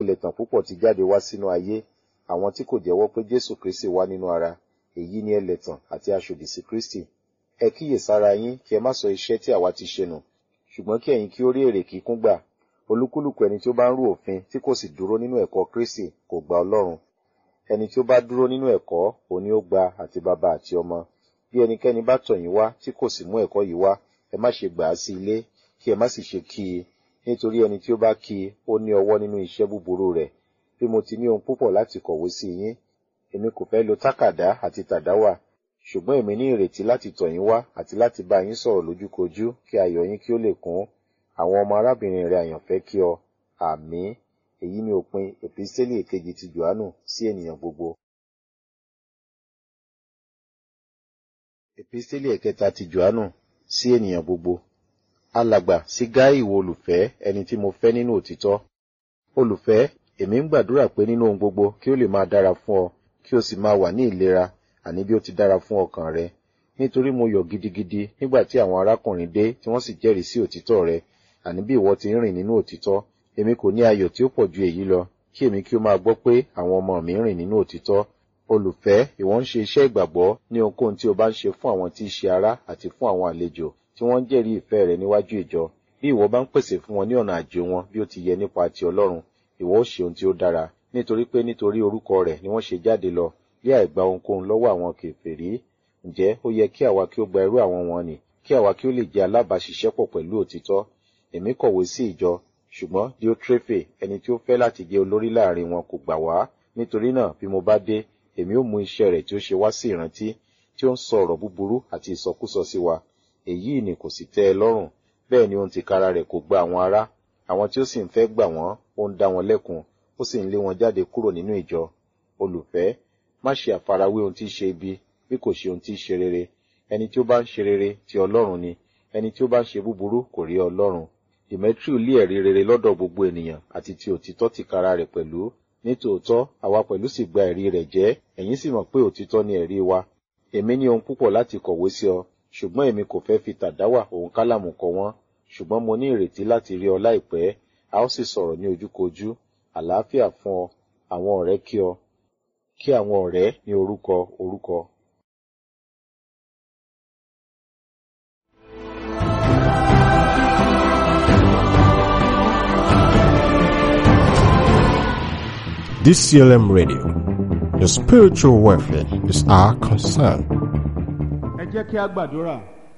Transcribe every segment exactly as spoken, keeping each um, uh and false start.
ẹlẹ́tàn púpọ̀ ti jáde wá sínú ayé, àwọn tí kò jẹ́wọ́ pé Jésù Kristi wá nínú ara, èyí ni ẹlẹ́tàn àti aṣòdì sí Kristi. Ẹ kíyèsára yín kí ẹ má sọ iṣẹ́ tí àwa ti ṣe nù, ṣùgbọ́n kí ẹ̀yin kí ó rí èrè kíkún gbà. Olúkúlùkù ẹni tí ó bá ń rú òfin tí kò sì dúró nínú ẹ̀kọ́ Kristi kò gba Ọlọ́run. Ẹni tí ó bá dúró nínú ẹ̀kọ́, òun ni ó gba àti baba àti ọmọ. Bí ẹnikẹ́ni bá tọ̀ yín wá tí kò sì mú ẹ̀kọ́ yìí wá, ẹ má ṣe gbà á sí ilé, kí ẹ má sì ṣe kí i, nítorí ẹni tí ó bá kí i, ó ní ọwọ́ nínú iṣẹ́ búburú rẹ̀. Bí mo ti ní ohun púpọ̀ láti kọ̀wé sí yín, èmi kò fẹ́ lo tákàdá àti tàdáwà, ṣùgbọ́n èmi ní ìrètí láti tọ̀ yín wá àti láti bá yín sọ̀rọ̀ lójúkojú kí ayọ̀ yín kí ó lè kún. Àwọn ọmọ arábìnrin rẹ̀ àyànfẹ́ kí ọ. Àmín. Èyí ni òpin èpísítélì èkejì ti Jòhánù sí ènìyàn gbogbo. Èpísítélì ẹ̀kẹta ti Jòhánù sí ènìyàn gbogbo. Alàgbà sí Gáì ìwọ olùfẹ́, ẹni tí mo fẹ́ nínú òtítọ́. Olùfẹ́, èmi ń gbàdúrà pé nínú ohun gbogbo kí ó lè máa dára fún ọ, kí o sì máa wà ní ìlera, àní bí ó ti dára fún ọkàn rẹ. Nítorí mo yọ̀ gidigidi nígbà tí àwọn arákùnrin dé tí wọ́n sì jẹ́rìí sí òtítọ́ rẹ, àní bí ìwọ ti ń rìn nínú òtítọ́. Èmi kò ní ayọ̀ tí ó pọ̀ ju èyí lọ, kí èmi kí ó máa gbọ́ pé àwọn ọmọ mi rìn nínú òtítọ́. Olùfẹ́, ìwọ ń ṣe iṣẹ́ ìgbàgbọ́ ní ohunkóhun tí o bá ń ṣe fún àwọn tí í ṣe ará àti fún àwọn àlejò tí wọ́n ń jẹ́rìí ìfẹ́ rẹ níwájú ìjọ. Bí ìwọ bá ń pèsè fún wọn ní ọ̀nà àjò wọn bí ó ti yẹ nípa ti Ọlọ́run, ìwọ ó ṣe ohun tí ó dára, nítorí pé nítorí orúkọ rẹ̀ ni wọ́n ṣe jáde lọ bí àìgbà ohunkóhun lọ́wọ́ àwọn kèfèrí. Ǹjẹ́ ó yẹ kí àwa kí ó gba irú àwọn wọn nì, kí àwa kí ó lè jẹ́ alábàáṣiṣẹ́pọ̀ pẹ̀lú òtítọ́. Èmi kọ̀wé sí ìjọ, ṣùgbọ́n Diotrefe, ẹni tí ó fẹ́ láti jẹ́ olórí láàrin wọn, kò gbà wá. Nítorí náà bí mo bá dé, èmi ó mú iṣẹ́ rẹ̀ tí ó ṣe wá sí ìrántí, tí ó ń sọ ọ̀rọ̀ búburú àti ìsọkúsọ sí wa. Èyí ni kò sì tẹ́ ẹ lọ́rùn, bẹ́ẹ̀ ni ohun tìkára rẹ̀ kò gba àwọn ará. Àwọn tí ó sì ń fẹ́ gbà wọ́n, ó ń dá wọn lẹ́kun, ó sì ń lé wọn jáde kúrò nínú ìjọ. Olùfẹ́, má ṣe àfarawé ohun tí í ṣe ibi, bí kò ṣe ohun tí í ṣe rere. Ẹni tí ó bá ń ṣe rere ti Ọlọ́run ni, ẹni tí ó bá ń ṣe búburú kò rí Ọlọ́run. Demetriu lé ẹ̀rí rere lọ́dọ̀ gbogbo ènìyàn àti ti òtítọ́ tìkára rẹ̀ pẹ̀lú. Nítòótọ́, àwa pẹ̀lú sì gba ẹ̀rí rẹ̀ jẹ́, ẹ̀yin sì mọ̀ pé òtítọ́ ni ẹ̀rí wa. Èmi ní ohun púpọ̀ láti kọ̀wé sí ọ, ṣùgbọ́n èmi kò fẹ́ fi tàdáwà òun kálàmù kọ wọ́n. Ṣùgbọ́n mo ní ìrètí láti rí ọ láìpẹ́, a ó sì sọ̀rọ̀ ní ojúkojú. Àlàáfíà fún ọ, àwọn ọ̀rẹ́ kí ọ. Kí àwọn ọ̀rẹ́ ní orúkọ orúkọ. D C L M Radio, your spiritual welfare is our concern. Ẹ jẹ́ kí a gbàdúrà.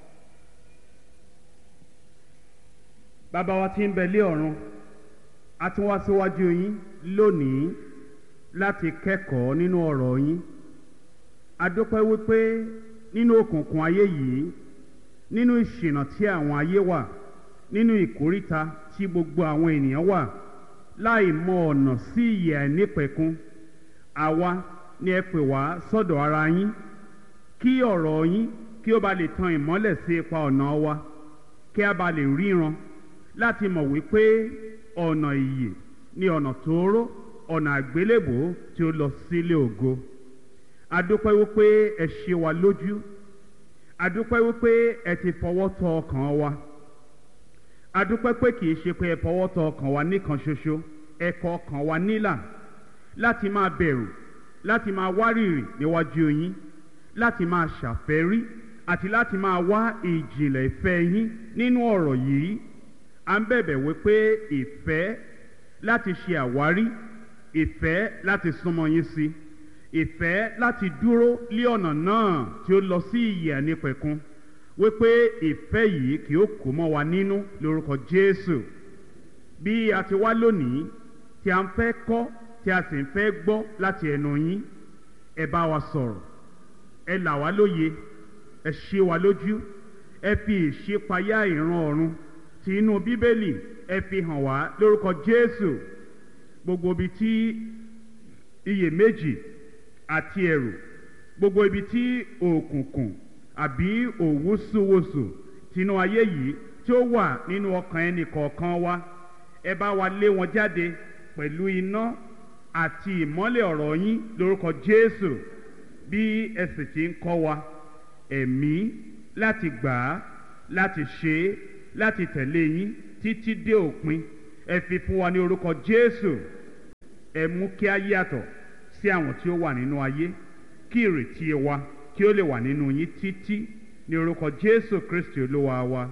Bàbá wa tí ń bẹ lé ọ̀run, a tún wá síwájú yín lónìí láti kẹ́kọ̀ọ́ nínú ọ̀rọ̀ yín. A dúpẹ́ wípé nínú òkùnkùn ayé yìí, nínú ìṣìnà tí àwọn ayé wà, nínú ìkóríta tí gbogbo àwọn ènìyàn wà, láì mọ ọ̀nà sí ìyè àìnípẹ̀kun, àwa ni ẹ pè wá sọ́dọ̀ ara yín kí ọ̀rọ̀ yín kí ó ba lè tan ìmọ́lẹ̀ sí ipa ọ̀nà wa, kí a ba lè ríran láti mọ̀ wípé ọ̀nà ìyè ni ọ̀nà tóóró, ọ̀nà àgbélébùú tí ó lọ sílé ògo. A dúpẹ́ wípé ẹ ṣe wa lójú, a dúpẹ́ wípé ẹ ti fọwọ́ tọ́ ọkàn wa. A dúpẹ́ pé kì í ṣe pé ẹ fọwọ́ tọ́ ọkàn wa nìkan ṣoṣo, ẹ kọ ọkàn wa nílà láti máa bẹ̀rù, láti máa wárìrì níwájú yín, láti máa ṣàfẹ́rí àti láti máa wá ìjìnlẹ̀ ìfẹ́ yín nínú ọ̀rọ̀ yìí. À ń bẹ̀bẹ̀ wípé ìfẹ́ láti ṣe àwárí, ìfẹ́ láti súnmọ́ yín sí, ìfẹ́ láti dúró lé ọ̀nà náà tí ó lọ sí ìyè àìnípẹ̀kun, wípé ìfẹ́ yìí kì ó kó mọ́ wa nínú lórúkọ Jésù. Bí a ti wá lónìí tí a ń fẹ́ kọ́ tí a sì ń fẹ́ gbọ́ láti ẹnu yín, ẹ bá wa sọ̀rọ̀, ẹ là wá lóye, ẹ ṣe wa lójú, ẹ fi ìṣípayá ìran ọ̀run tí inú Bíbélì ẹ fi hàn wá lórúkọ Jésù. Gbogbo ibi tí iyèméjì àti ẹ̀rù, gbogbo ibi tí òkùnkùn àbí òwúsùwòsù tinú ayé yìí tí ó wà nínú ọkàn ẹnì kọ̀ọ̀kan wa, ẹ bá wa lé wọn jáde pẹ̀lú iná àti ìmọ́lẹ̀ ọ̀rọ̀ yín lórúkọ Jésù. Bí ẹ sì ti ń kọ́ wa ẹ̀mí láti gbà á, láti ṣe é, láti tẹ̀lé yín títí dé òpin, ẹ fi fún wa ní orúkọ Jésù. ẹ mú kí a yàtọ̀ sí àwọn tí ó wà nínú ayé, kí ìrètí wa kí ó lè wà nínú yín títí, ní orúkọ Jésù Kristi Olúwa wa.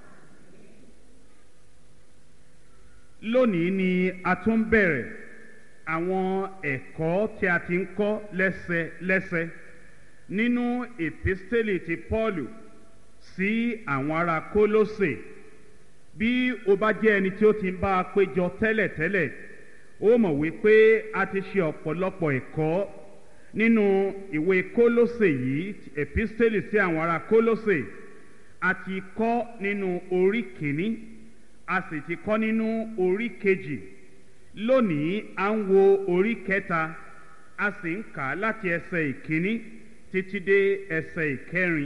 Lónìí ni a tún bẹ̀rẹ̀ àwọn ẹ̀kọ́ tí a ti ń kọ́ lẹ́sẹlẹ́sẹ nínú èpísítélì ti Pọ́ọ̀lù sí àwọn ará Kólósè. Bí o bá jẹ́ ẹni tí ó ti ń bá a péjọ tẹ́lẹ̀tẹ́lẹ̀, ó mọ̀ wípé a ti ṣe ọ̀pọ̀lọpọ̀ ẹ̀kọ́ nínú ìwé Kólósè yìí, èpísítélì sí àwọn ará Kólósè. A ti kọ́ nínú orí kìíní, a sì ti kọ́ nínú orí kejì. Lónìí à ń wo orí kẹta, a sì ń kà á láti ẹsẹ̀ ìkíní títí dé ẹsẹ̀ ìkẹrin.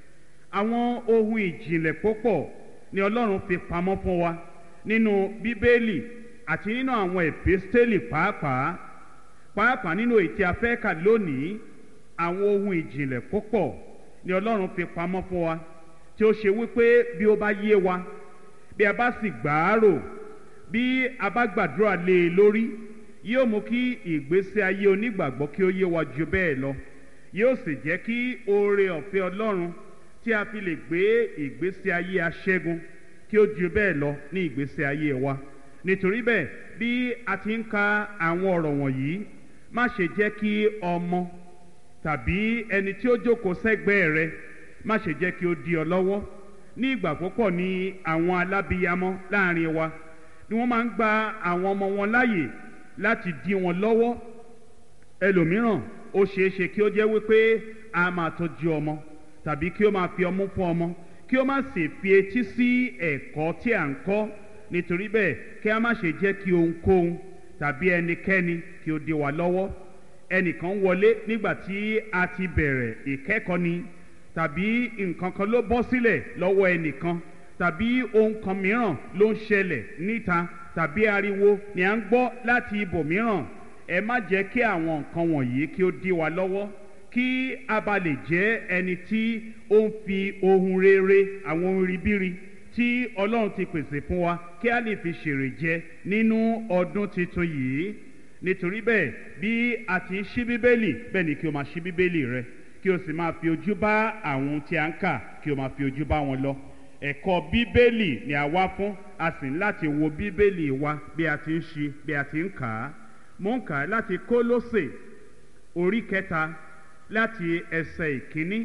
Àwọn ohun ìjìnlẹ̀ púpọ̀ ni Ọlọ́run fi pamọ́ fún wa nínú Bíbélì àti nínú àwọn èpísítélì pàápàá pàápàá nínú èyí tí a fẹ́ kà lónìí. Àwọn ohun ìjìnlẹ̀ púpọ̀ ni Ọlọ́run fi pamọ́ fún wa, tí ó ṣe wípé bí ó bá yé wa, bí a bá sì gbàárò, bí a bá gbàdúrà lé e lórí, yóò mú kí ìgbésí ayé onígbàgbọ́ kí ó yé wa ju bẹ́ẹ̀ lọ. Yóò sì jẹ́ kí oore ọ̀fẹ́ Ọlọ́run tí a fi lè gbé ìgbésí ayé aṣẹ́gun kí ó ju bẹ́ẹ̀ lọ ní ìgbésí ayé wa. Nítorí bẹ́ẹ̀, bí a ti ń ka àwọn ọ̀rọ̀ wọ̀nyí, má ṣe jẹ́ kí ọmọ tàbí ẹni tí ó jókòó sẹ́gbẹ̀ẹ́ rẹ, má ṣe jẹ́ kí ó dí ọ lọ́wọ́. Ní ìgbà púpọ̀ ni àwọn alábíyamọ láàrin wa ni wọ́n máa ń gba àwọn ọmọ wọn láàyè láti dí wọn lọ́wọ́. Ẹlòmíràn ó ṣeé ṣe kí ó jẹ́ wípé a máa tọ́jú ọmọ tàbí kí ó máa fi ọmú fún ọmọ, kí ó má sì fi etí sí ẹ̀kọ́ tí à ń kọ́. Nítorí bẹ́ẹ̀, kí a má ṣe jẹ́ kí ohunkóhun tàbí ẹnikẹ́ni kí ó dí wa lọ́wọ́. Ẹnìkan wọlé nígbà tí a ti bẹ̀rẹ̀ ìkẹ́kọ̀ọ́ ni, tàbí nǹkan kan ló bọ́ sílẹ̀ lọ́wọ́ ẹnìkan, tàbí ohun kan mìíràn ló ń ṣẹlẹ̀ níta, tàbí ariwo ni à ń gbọ́ láti ibòmíràn. Ẹ má jẹ́ kí àwọn nǹkan wọ̀nyí kí ó dí wa lọ́wọ́, kí a bá lè jẹ́ ẹni tí ó ń fi ohun rere, àwọn ohun ribiri tí Ọlọ́run ti pèsè fún wa, kí a lè fi ṣèrè jẹ nínú ọdún tuntun yìí. Nítorí bẹ́ẹ̀, bí a ti ń ṣí Bíbélì, bẹ́ẹ̀ ni kí o máa ṣí Bíbélì rẹ, kí o sì máa fi ojú bá àwọn tí a ń kà, kí o máa fi ojú bá wọn lọ. Ẹ̀kọ́ Bíbélì ni a wá fún, a sì ń láti wo Bíbélì wa bí a ti ń ṣí, bí a ti ń kà á. Mo ń kà á láti Kólósè orí kẹta láti ẹsẹ̀ ìkíní.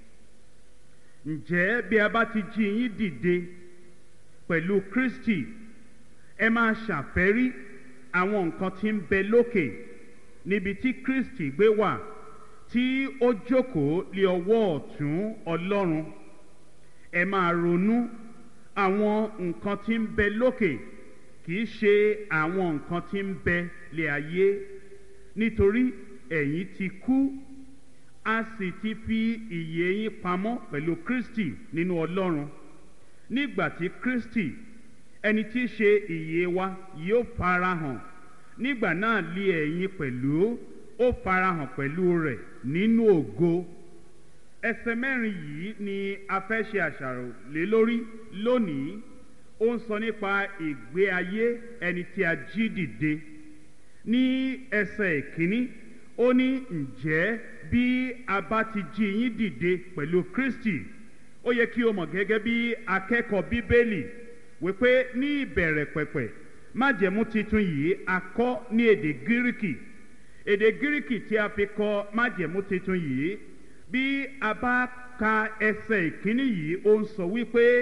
Ǹjẹ́ bí a bá ti jí yín dìde pẹ̀lú Kristi, ẹ máa ṣàfẹ́rí àwọn nǹkan tí ń bẹ lókè, níbi tí Kristi gbé wà, tí ó jókòó lé ọwọ́ ọ̀tún Ọlọ́run. Ẹ máa ronú àwọn nǹkan tí ń bẹ lókè, kì í ṣe àwọn nǹkan tí ń bẹ lé ayé. Nítorí ẹ̀yin ti kú, a sì ti fi ìyè yín pamọ́ pẹ̀lú Kristi nínú Ọlọ́run. Nígbà tí Kristi, ẹni tí í ṣe ìyè wa, yóò farahàn, nígbà náà lé ẹ̀yin pẹ̀lú ó farahàn pẹ̀lú rẹ̀ nínú ògo. Ẹsẹ̀ mẹ́rin yìí ni a fẹ́ ṣe àṣàrò lé lórí lónìí. Ó ń sọ nípa ìgbé ayé ẹni tí a jí dìde. Ní ẹsẹ̀ ìkíní, ó ní ǹjẹ́ bí a bá ti jí yín dìde pẹ̀lú Kristi. Ó yẹ kí o mọ̀ gẹ́gẹ́ bí akẹ́kọ̀ọ́ Bíbélì wípé ní ìbẹ̀rẹ̀ pẹ̀pẹ̀ májẹ̀mú titun yìí a kọ́ ní èdè Gíríkì. Èdè Gíríkì tí a fi kọ májẹ̀mú titun yìí, bí a bá ka ẹsẹ̀ ìkíní yìí, ó ń sọ wípé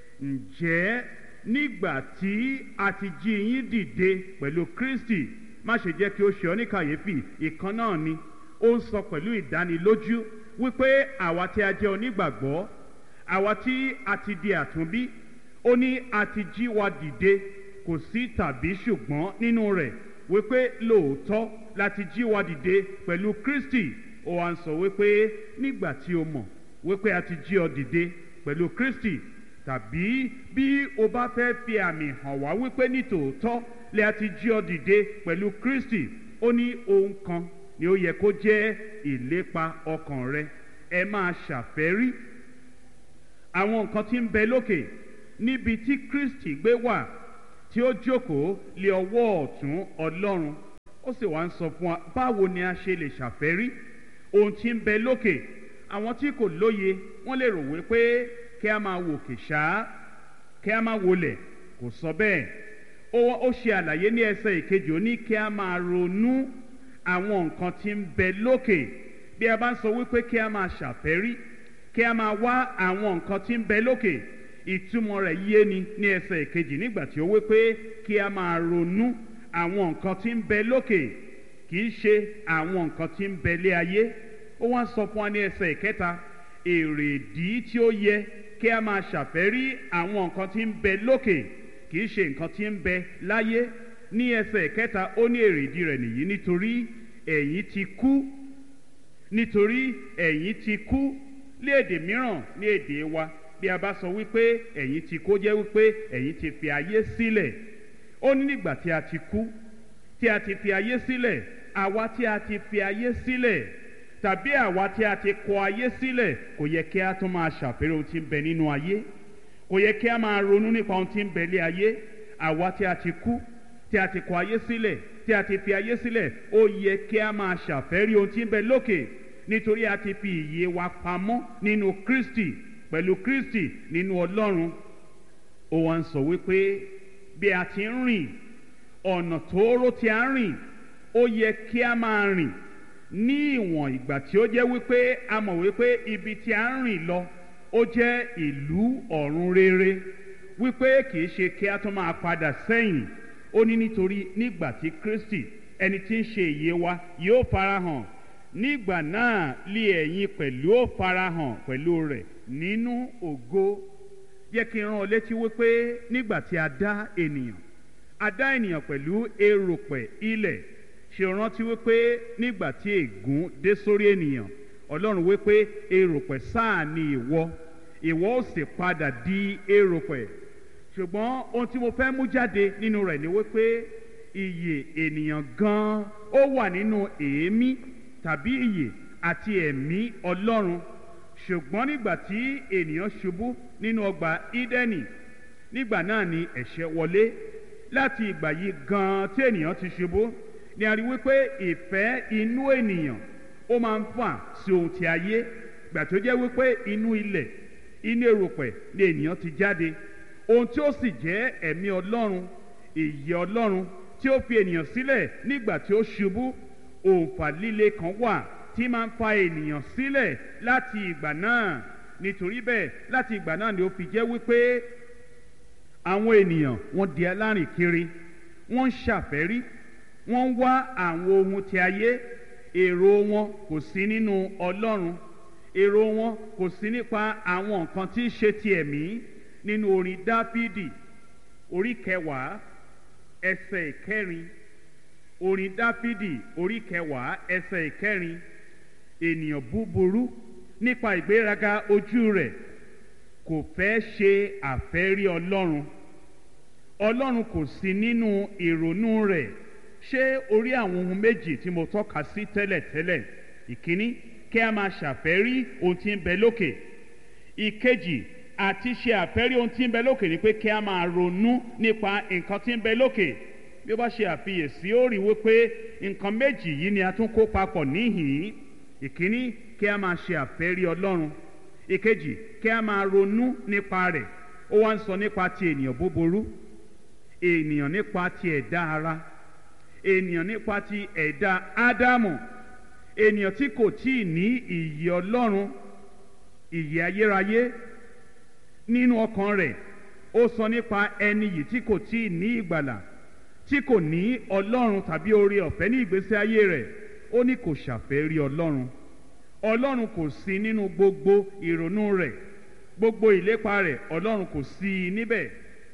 ǹjẹ́ nígbà tí a ti jí yín dìde pẹ̀lú Kristi. Má ṣe jẹ́ kí ó ṣe ọ́ ní kàyéfì, ìkan náà ni. Ó ń sọ pẹ̀lú ìdánilójú wípé àwa tí a jẹ́ onígbàgbọ́, àwa tí a ti di àtúnbí, ó ní a ti jí wa dìde, kò sí tàbí ṣùgbọ́n nínú rẹ̀, wípé lóòótọ́ láti jí wa dìde pẹ̀lú Kristi. Ó wá ń sọ wípé nígbà tí o mọ̀ wípé a ti jí ọ dìde pẹ̀lú Kristi, tàbí bí o bá fẹ́ fi àmì hàn wá wípé ní tòótọ́ lè a ti jí ọ dìde pẹ̀lú Kristi, ó ní ohun kan ni ó yẹ kó jẹ́ ìlépa ọkàn rẹ. Ẹ máa ṣàfẹ́rí àwọn nǹkan tí ń bẹ lókè, níbi tí Kristi gbé wà, tí ó jókòó lé ọwọ́ ọ̀tún Ọlọ́run. ó sì wá ń sọ fún wa báwo ni a ṣe lè ṣàfẹ́rí ohun tí ń bẹ lókè. Àwọn tí kò lóye wọ́n lè rò wípé kí a máa wòkè ṣáá, kí a máa wọlẹ̀. Kò sọ bẹ́ẹ̀. Ó ṣe àlàyé ní ẹsẹ̀ ìkejì, ó ní kí a máa ronú àwọn nǹkan tí ń bẹ lókè. Bí a bá ń sọ wípé kí a máa ṣàfẹ́rí, kí a máa wá àwọn nǹkan tí ń bẹ lókè, ìtumọ̀ rẹ̀ yé ni ní ẹsẹ̀ ìkejì nígbà tí ó wípé kí a máa ronú àwọn nǹkan tí ń bẹ lókè, kì í ṣe àwọn nǹkan tí ń bẹ lé ayé. Ó wá sọ fún wa ní ẹsẹ̀ ìkẹta èrèdí tí ó yẹ kí a máa ṣàfẹ́rí àwọn nǹkan tí ń bẹ lókè, kì í ṣe nǹkan tí ń bẹ láyé. Ní ẹsẹ̀ ìkẹta ó ní èrèdí rẹ̀ nìyí, nítorí ẹ̀yin ti kú, nítorí ẹ̀yin ti kú. Ní èdè mìíràn, ní èdè wa, bí a bá sọ wípé ẹ̀yin ti kú, jẹ́ wípé ẹ̀yin ti fi ayé sílẹ̀. Ó ní nígbà tí a ti kú, tí a ti fi ayé sílẹ̀, àwa tí a ti fi ayé sílẹ̀ tàbí àwa tí a ti kọ ayé sílẹ̀, kò yẹ kí a tún máa ṣàfẹ́rí ohun tí ń bẹ nínú ayé, kò yẹ kí a máa ronú nípa ohun tí ń bẹ lé ayé. Àwa tí a ti kú, tí a ti kọ ayé sílẹ̀, tí a ti fi ayé sílẹ̀, ó yẹ kí a máa ṣàfẹ́rí ohun tí ń bẹ lókè, nítorí a ti fi ìyè wa pamọ́ nínú Kristi, pẹ̀lú Kristi nínú Ọlọ́run. Ó wá ń sọ wípé bí a ti ń rìn ọ̀nà tóóró tí a ń rìn, ó yẹ kí a máa rìn ní ìwọ̀n ìgbà tí ó jẹ́ wípé a mọ̀ wípé ibi tí a ń rìn lọ ó jẹ́ ìlú ọ̀run rere, wípé kì í ṣe kí a tún máa padà sẹ́yìn. Ó ní nítorí nígbà tí Kristi ẹni tí ń ṣe ìyè wa yóò farahàn, nígbà náà lé ẹ̀yin pẹ̀lú ó farahàn pẹ̀lú rẹ̀ nínú ògo. Jẹ́ kí n rán ọ létí wípé nígbà tí a dá ènìyàn, a dá ènìyàn pẹ̀lú erùpẹ̀ ilẹ̀. Ṣé o rántí wípé nígbà tí ègún dé sórí ènìyàn, Ọlọ́run wípé erùpẹ̀ sáà ni ìwọ, ìwọ ó sì padà di erùpẹ̀. Ṣùgbọ́n ohun tí mo fẹ́ mú jáde nínú rẹ̀ ni wípé ìyè ènìyàn gan-an ó wà nínú èémí tàbí ìyè àti ẹ̀mí Ọlọ́run. Ṣùgbọ́n nígbà tí ènìyàn ṣubú nínú ọgbà Ídẹ́nì, nígbà náà ni ẹ̀ṣẹ̀ wọlé. Láti ìgbà yìí gan-an tí ènìyàn ti ṣubú ni a rí wípé ìfẹ́ inú ènìyàn ó máa ń fà sí ohun ti ayé. Gbà tó jẹ́ wípé inú ilẹ̀, inú erùpẹ̀ ni ènìyàn ti jáde. Ohun tí ó sì jẹ́ ẹ̀mí Ọlọ́run, ìyè Ọlọ́run tí ó fi ènìyàn sílẹ̀ nígbà tí ó ṣubú, òǹfà líle kan wà tí máa ń fa ènìyàn sílẹ̀ láti ìgbà náà. Nítorí bẹ́ẹ̀ láti ìgbà náà ni ó fi jẹ́ wípé àwọn ènìyàn wọ́n di alárìnkiri, wọ́n ń ṣàfẹ́rí, wọ́n ń wá àwọn ohun ti ayé. Èrò wọn kò sí nínú Ọlọ́run, èrò wọn kò sí nípa àwọn nǹkan tí ń ṣe ti ẹ̀mí. Nínú orin Dáfídì orí kẹwàá ẹsẹ̀ ìkẹrin, orin Dáfídì orí kẹwàá ẹsẹ̀ ìkẹrin, ènìyàn búburú nípa ìgbéraga ojú rẹ̀ kò fẹ́ ṣe àfẹ́rí Ọlọ́run. Ọlọ́run kò sí nínú ìrònú rẹ̀. Ṣé orí àwọn ohun méjì tí mo tọ́ka sí tẹ́lẹ̀tẹ́lẹ̀? Ìkíní, kí a máa ṣàfẹ́rí ohun tí ń bẹ lókè. Ìkejì, àti ṣe àfẹ́rí ohun tí ń bẹ lókè ni pé kí a máa ronú nípa nǹkan tí ń bẹ lókè. Bí ó bá ṣe àfiyèsí, ó rí wípé nǹkan méjì yìí ni a tún kó papọ̀ níhìn-ín. Ìkíní, kí a máa ṣe àfẹ́rí Ọlọ́run. Ìkejì, kí a máa ronú nípa rẹ̀. Ó wá ń sọ nípa ti ènìyàn búburú, ènìyàn nípa ti ẹ̀dá ara, ènìyàn nípa ti ẹ̀dá Ádámù, ènìyàn tí kò tíì ní ìyè Ọlọ́run, ìyè ayérayé nínú ọkàn rẹ̀. Ó sọ nípa ẹni yìí tí kò tíì ní ìgbàlà, tí kò ní Ọlọ́run tàbí oore ọ̀fẹ́ ní ìgbésí ayé rẹ̀. Ó ní kò ṣàfẹ́rí Ọlọ́run. Ọlọ́run kò sí nínú gbogbo ìrònú rẹ̀, gbogbo ìlépa rẹ̀ Ọlọ́run kò sí níbẹ̀.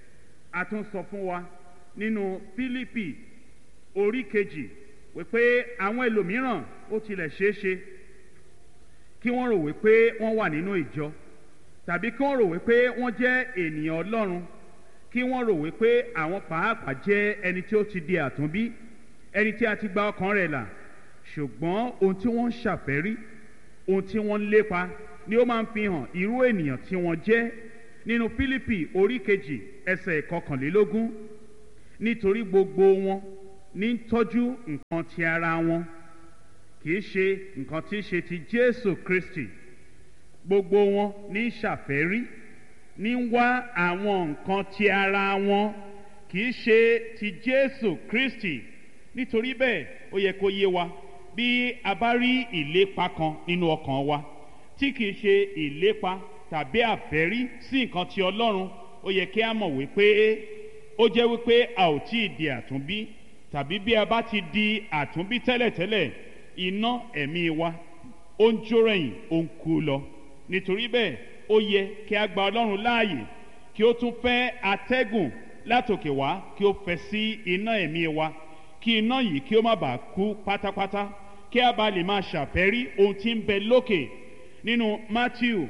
A tún sọ fún wa nínú Fílípì orí kejì wípé àwọn ẹlòmíràn ó tilẹ̀ ṣeé ṣe kí wọ́n rò wípé wọ́n wà nínú ìjọ, tàbí kí wọ́n rò wípé wọ́n jẹ́ ènìyàn Ọlọ́run, kí wọ́n rò wípé àwọn pàápàá jẹ́ ẹni tí ó ti di àtúnbí, ẹni tí a ti gba ọkàn rẹ̀ là. Ṣùgbọ́n ohun tí wọ́n ń ṣàfẹ́rí, ohun tí wọ́n ń lépa ni ó máa ń fi hàn irú ènìyàn tí wọ́n jẹ́. Nínú Fílípì orí kejì ẹsẹ̀ ìkọkànlélógún, nítorí gbogbo wọn ní tọ́jú nǹkan ti ara wọn, kì í ṣe nǹkan tí í ṣe ti Jésù Kristi. Gbogbo wọn ní ṣàfẹ́rí, ní wá àwọn nǹkan ti ara wọn, kì í ṣe ti Jésù Kristi. Nítorí bẹ́ẹ̀ ó yẹ kó yé wa, bí a bá rí ìlépa kan nínú ọkàn wa tí kì í ṣe ìlépa tàbí àfẹ́rí sí nǹkan ti Ọlọ́run, ó yẹ kí a mọ̀ wípé ó jẹ́ wípé a ò tí ì di àtúnbí, tàbí bí a bá ti di àtúnbí tẹ́lẹ̀tẹ́lẹ̀, iná ẹ̀mí wa ó ń jó rẹ̀yìn, ó ń kú lọ. Nítorí bẹ́ẹ̀ ó yẹ kí a gba Ọlọ́run láàyè kí ó tún fẹ́ atẹ́gùn látòkè wá, kí ó fẹ́ sí iná ẹ̀mí wa, kí iná yìí kí ó má bàa kú pátápátá, kí a bá lè máa ṣàfẹ́rí ohun tí ń bẹ lókè. Nínú Mátíù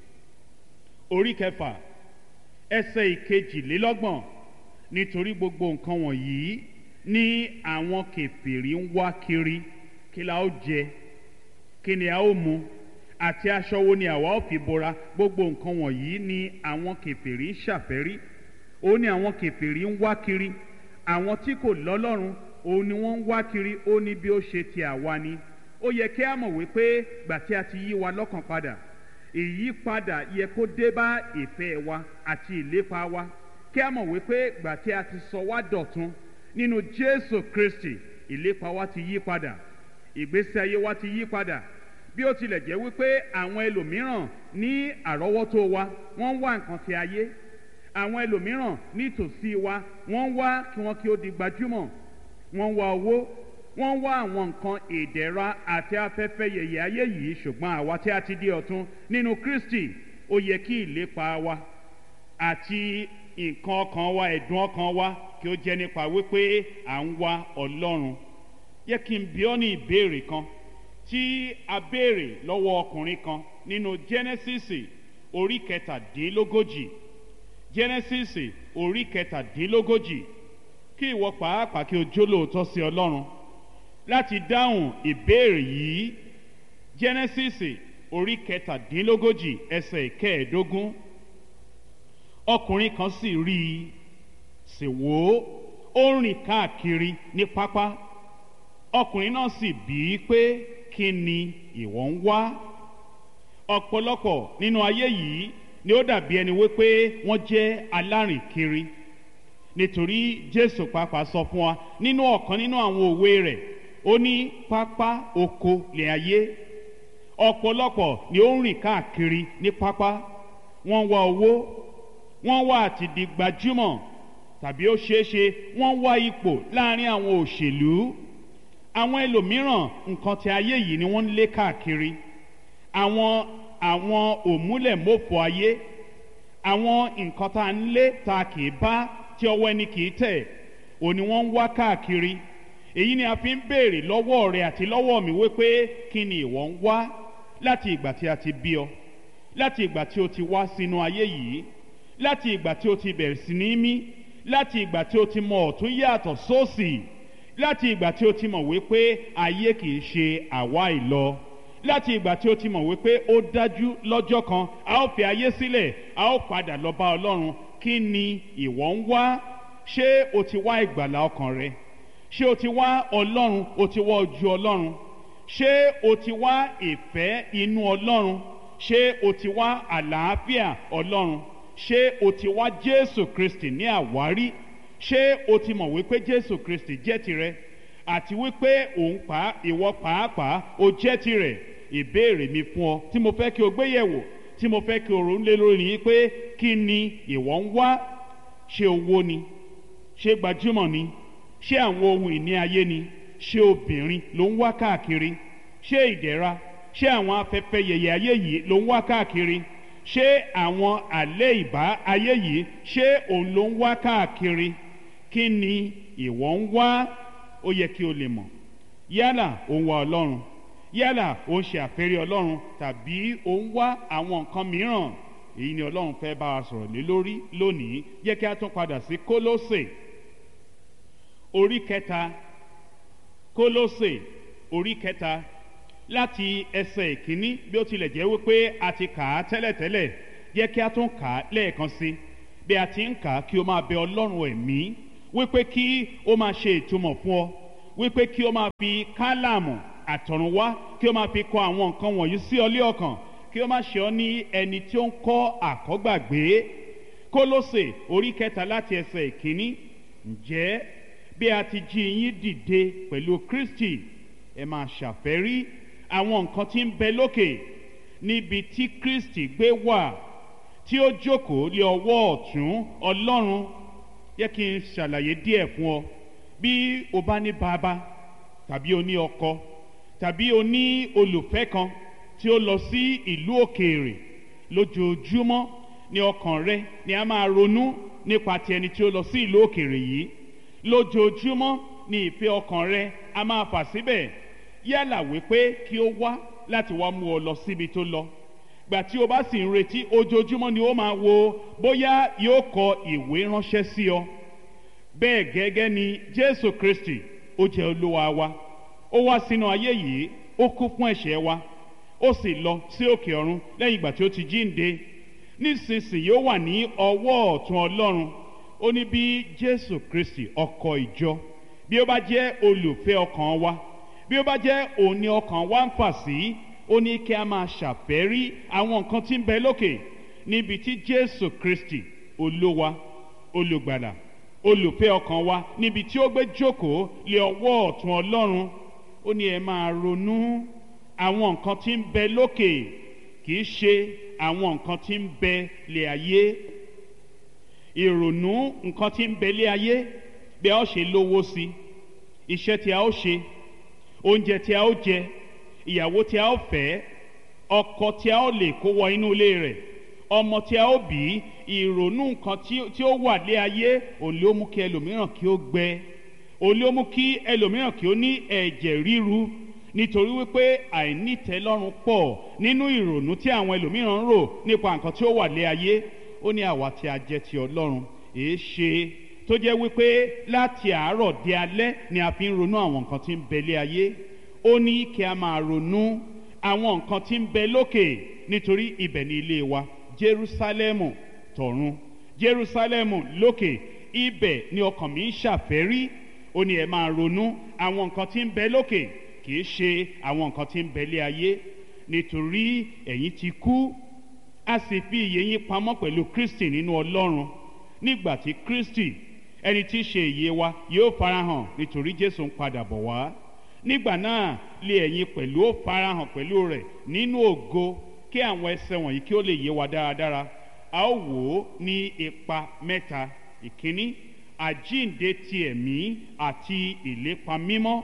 orí kẹfà ẹsẹ̀ ìkejìlélọ́gbọ̀n, nítorí gbogbo nǹkan wọ̀nyí ní àwọn kèfèrí ń wá kiri, kí la ó jẹ, kí ni a ó mu, àti aṣọ wo ni àwa ó fi bora. Gbogbo nǹkan wọ̀nyí ni àwọn kèfèrí ń ṣàfẹ́rí, ó ní àwọn kèfèrí ń wá kiri. Àwọn tí kò lọ́lọ́run òun ni wọ́n ń wá kiri, ó ní bí ó ṣe ti àwa ni. Ó yẹ kí a mọ̀ wípé gbà tí a ti yí wa lọ́kàn padà, ìyípadà yẹ kó dé bá ìfẹ́ wa àti ìlépa wa. Kí a mọ̀ wípé gbà tí a ti sọ wá dọ̀tun nínú Jésù Kristi, ìlépa wa ti yí padà, ìgbésí ayé wa ti yí padà. Bí ó tilẹ̀ jẹ́ wípé àwọn ẹlòmíràn ní àrọ́wọ́tó wa wọ́n ń wá nǹkan ti ayé, àwọn ẹlòmíràn nítòsí wa wọ́n ń wá kí wọ́n kí ó di gbajúmọ̀, wọ́n ń wá owó, wọ́n ń wá àwọn nǹkan ìdẹ̀ra àti afẹ́fẹ́ yẹ̀yẹ̀ ayé yìí. Ṣùgbọ́n àwa tí a ti di ọ̀tun nínú Kristi, ó yẹ kí ìlépa wa àti nǹkan ọkàn wa, ẹ̀dùn ọkàn wa, kí ó jẹ́ nípa wípé à ń wá Ọlọ́run. Yẹ kí n bi ọ́ ní ìbéèrè kan tí a béèrè lọ́wọ́ ọkùnrin kan nínú Jẹ́nẹ́sísì orí kẹtàdínlógójì. Jẹ́nẹ́sísì orí kẹtàdínlógójì. Kí ìwọ pàápàá kí o jólóòtọ́ sí Ọlọ́run láti dáhùn ìbéèrè yìí. Jẹ́nẹ́sísì orí kẹtàdínlógójì ẹsẹ̀ ìkẹẹ̀ẹ́dógún. Ọkùnrin kan sì rí i, sì wò ó, ó rìn káàkiri ní pápá. Ọkùnrin náà sì bi í pé, kí ni ìwọ ń wá? Ọ̀pọ̀lọpọ̀ nínú ayé yìí ni ó dàbí ẹni wípé wọ́n jẹ́ alárìnkiri, nítorí Jésù pàápàá sọ fún wa nínú ọ̀kan nínú àwọn òwe rẹ̀, ó ní pápá oko lè ayé. Ọ̀pọ̀lọpọ̀ ni ó ń rìn káàkiri ní pápá, wọ́n wá owó, wọ́n wá àti di gbajúmọ̀, tàbí ó ṣeéṣe wọ́n wá ipò láàrin àwọn òṣèlú. Àwọn ẹlòmíràn nǹkan ti ayé yìí ni wọ́n ń lé káàkiri. Àwọn àwọn òmúlẹ̀mófò ayé, àwọn nǹkan tá a ń lé ta kì í bá, tí ọwọ́ ẹni kì í tẹ̀, òní wọ́n ń wá káàkiri. Èyí ni a fi ń béèrè lọ́wọ́ rẹ àti lọ́wọ́ mi wípé kí ni ìwọ ń wá láti ìgbà tí a ti bí ọ, láti ìgbà tí o ti wá sínú ayé yìí, láti ìgbà tí o ti bẹ̀rẹ̀ sí ní mí, láti ìgbà tí o ti mọ ọ̀tún yàtọ̀ sósì, láti ìgbà tí o ti mọ̀ wípé ayé kì í ṣe àwa ìlọ, láti ìgbà tí o ti mọ̀ wípé ó dájú lọ́jọ́ kan a ó fi ayé sílẹ̀, a ó padà lọ bá Ọlọ́run. Kí ni ìwọ ń wá? Ṣé o ti wá ìgbàlà ọkàn rẹ? Ṣé o ti wá Ọlọ́run? O ti wá ojú Ọlọ́run? Ṣé o ti wá ìfẹ́ inú Ọlọ́run? Ṣé o ti wá àlàáfíà Ọlọ́run? Ṣé o ti wá Jésù Kristi ní àwárí? Ṣé o ti mọ̀ wípé Jésù Kristi jẹ́ tirẹ̀, àti wípé òun pa ìwọ pàápàá o jẹ́ tirẹ̀? Ìbéèrè mi fún ọ tí mo fẹ́ kí o gbé yẹ̀wò, tí mo fẹ́ kí o ronú lé lórí ni pé kí ni ìwọ ń wá? Ṣé owó ni? Ṣé gbajúmọ̀ ni? Ṣé àwọn ohun ìní ayé ni? Ṣé obìnrin ló ń wá káàkiri? Ṣé ìdẹ̀ra? Ṣé àwọn afẹ́fẹ́ yẹ̀yẹ̀ ayé yìí ló ń wá káàkiri? Ṣé àwọn àlẹ́ ìbá ayé yìí, ṣé òun ló ń wá káàkiri? Kí ni ìwọ ń wá? Ó yẹ kí o lè mọ̀. Yálà ó ń wá Ọlọ́run, yálà ó ń ṣe àfẹ́rí Ọlọ́run, tàbí ó ń wá àwọn nǹkan mìíràn. Èyí ni Ọlọ́run fẹ́ bá wa sọ̀rọ̀ lé lórí lónìí. Jẹ́ kí a tún padà sí Kólósè orí kẹta. Kólósè orí kẹta láti ẹsẹ̀ ìkíní. Bí ó tilẹ̀ jẹ́ wípé a ti kà á tẹ́lẹ̀tẹ́lẹ̀, jẹ́ kí a tún kà á lẹ́ẹ̀kan sí. Bí a ti ń kà á, kí o máa bẹ Ọlọ́run ẹ̀mí wípé kí ó máa ṣe ìtumọ̀ fún ọ, wípé kí ó máa fi kálámù àtọ̀runwá kí ó máa fi kọ àwọn nǹkan wọ̀nyí sí ọ lé ọkàn, kí ó má ṣe ọ ní ẹni tí ó ń kọ́ àkọ́gbàgbé. Kólósè orí kẹta láti ẹsẹ̀ ìkíní, ǹjẹ́ bí a ti jí yín dìde pẹ̀lú Kristi, ẹ máa ṣàfẹ́rí àwọn nǹkan tí ń bẹ lókè, níbi tí Kristi gbé wà, tí ó jókòó lé ọwọ́ ọ̀tún Ọlọ́run. Yẹ kí n ṣàlàyé díẹ̀ fún ọ. Bí o bá ní bàbá tàbí o ní ọkọ tàbí o ní olùfẹ́ kan tí ó lọ sí ìlú òkèèrè, lójoojúmọ́ ni ọkàn rẹ ni a máa ronú nípa ti ẹni tí ó lọ sí ìlú òkèèrè yìí. Lójoojúmọ́ ni ìfẹ́ ọkàn rẹ a máa fà síbẹ̀, yálà wípé kí ó wá láti wá mú ọ lọ síbi tó lọ. Gbà tí o bá sì ń retí, ojoojúmọ́ ni ó máa wo bóyá yóò kọ ìwé ránṣẹ́ sí ọ. Bẹ́ẹ̀ gẹ́gẹ́ ni Jésù Kristi, ó jẹ́ Olúwa wa, ó wá sínú ayé yìí, ó kú fún ẹ̀ṣẹ̀ wa, ó sì lọ sí òkè ọ̀run lẹ́yìn ìgbà tí ó ti jíǹde. Nísinsìnyí ó wà ní ọwọ́ ọ̀tún Ọlọ́run. Ó ní bí Jésù Kristi ọkọ ìjọ, bí ó bá jẹ́ olùfẹ́ ọkàn wa, bí ó bá jẹ́ òun ni ọkàn wa ń fà sí, ó ní kí a máa ṣàfẹ́rí àwọn nǹkan tí ń bẹ lókè, níbi tí Jésù Kristi Olúwa, olùgbàlà, olùfẹ́ ọkàn wa, níbi tí ó gbé jókòó lé ọwọ́ ọ̀tún Ọlọ́run. Ó ní ẹ máa ronú àwọn nǹkan tí ń bẹ lókè, kì í ṣe àwọn nǹkan tí ń bẹ lé ayé. Ìrònú nǹkan tí ń bẹ lé ayé, bí a ó ṣe lówó sí, iṣẹ́ tí a ó ṣe, oúnjẹ tí a ó jẹ, ìyàwó tí a ó fẹ́, ọkọ tí a ó lè kó wọ inú ilé rẹ̀, ọmọ tí a ó bí. Ìrònú nǹkan tí ó wà lé ayé òun ló mú kí ẹlòmíràn kí ó gbẹ, òun ló mú kí ẹlòmíràn kí ó ní ẹ̀jẹ̀ ríru, nítorí wípé àìnítẹ́lọ́rùn pọ̀ nínú ìrònú tí àwọn ẹlòmíràn ń rò nípa nǹkan tí ó wà lé ayé. Ó ní àwa tí a jẹ́ ti Ọlọ́run, èé ṣe tó jẹ́ wípé láti àárọ̀ di alẹ́ ni a fi ń ronú àwọn nǹkan tí ń bẹ lé ayé. Ó ní kí a máa ronú àwọn nǹkan tí ń bẹ lókè, nítorí ibẹ̀ ni ilé wa, Jerúsálẹ́mù tọ̀run, Jerúsálẹ́mù lókè, ibẹ̀ ni ọkàn mi ń ṣàfẹ́rí. Ó ní ẹ máa ronú àwọn nǹkan tí ń bẹ lókè, kì í ṣe àwọn nǹkan tí ń bẹ lé ayé, nítorí ẹ̀yin ti kú, a sì fi ìyè yín pamọ́ pẹ̀lú Kristi nínú Ọlọ́run. Nígbà tí Kristi, ẹni tí í ṣe ìyè wa, yóò farahàn, nítorí Jésù ń padà bọ̀ wá, nígbà náà lé ẹ̀yin pẹ̀lú ó farahàn pẹ̀lú rẹ̀ nínú ògo. Kí àwọn ẹsẹ̀ wọ̀nyí kí ó lè yé wa dáradára, a ó wò ó ní ipa mẹ́ta. Ìkíní, àjíǹde ti ẹ̀mí àti ìlépa mímọ́.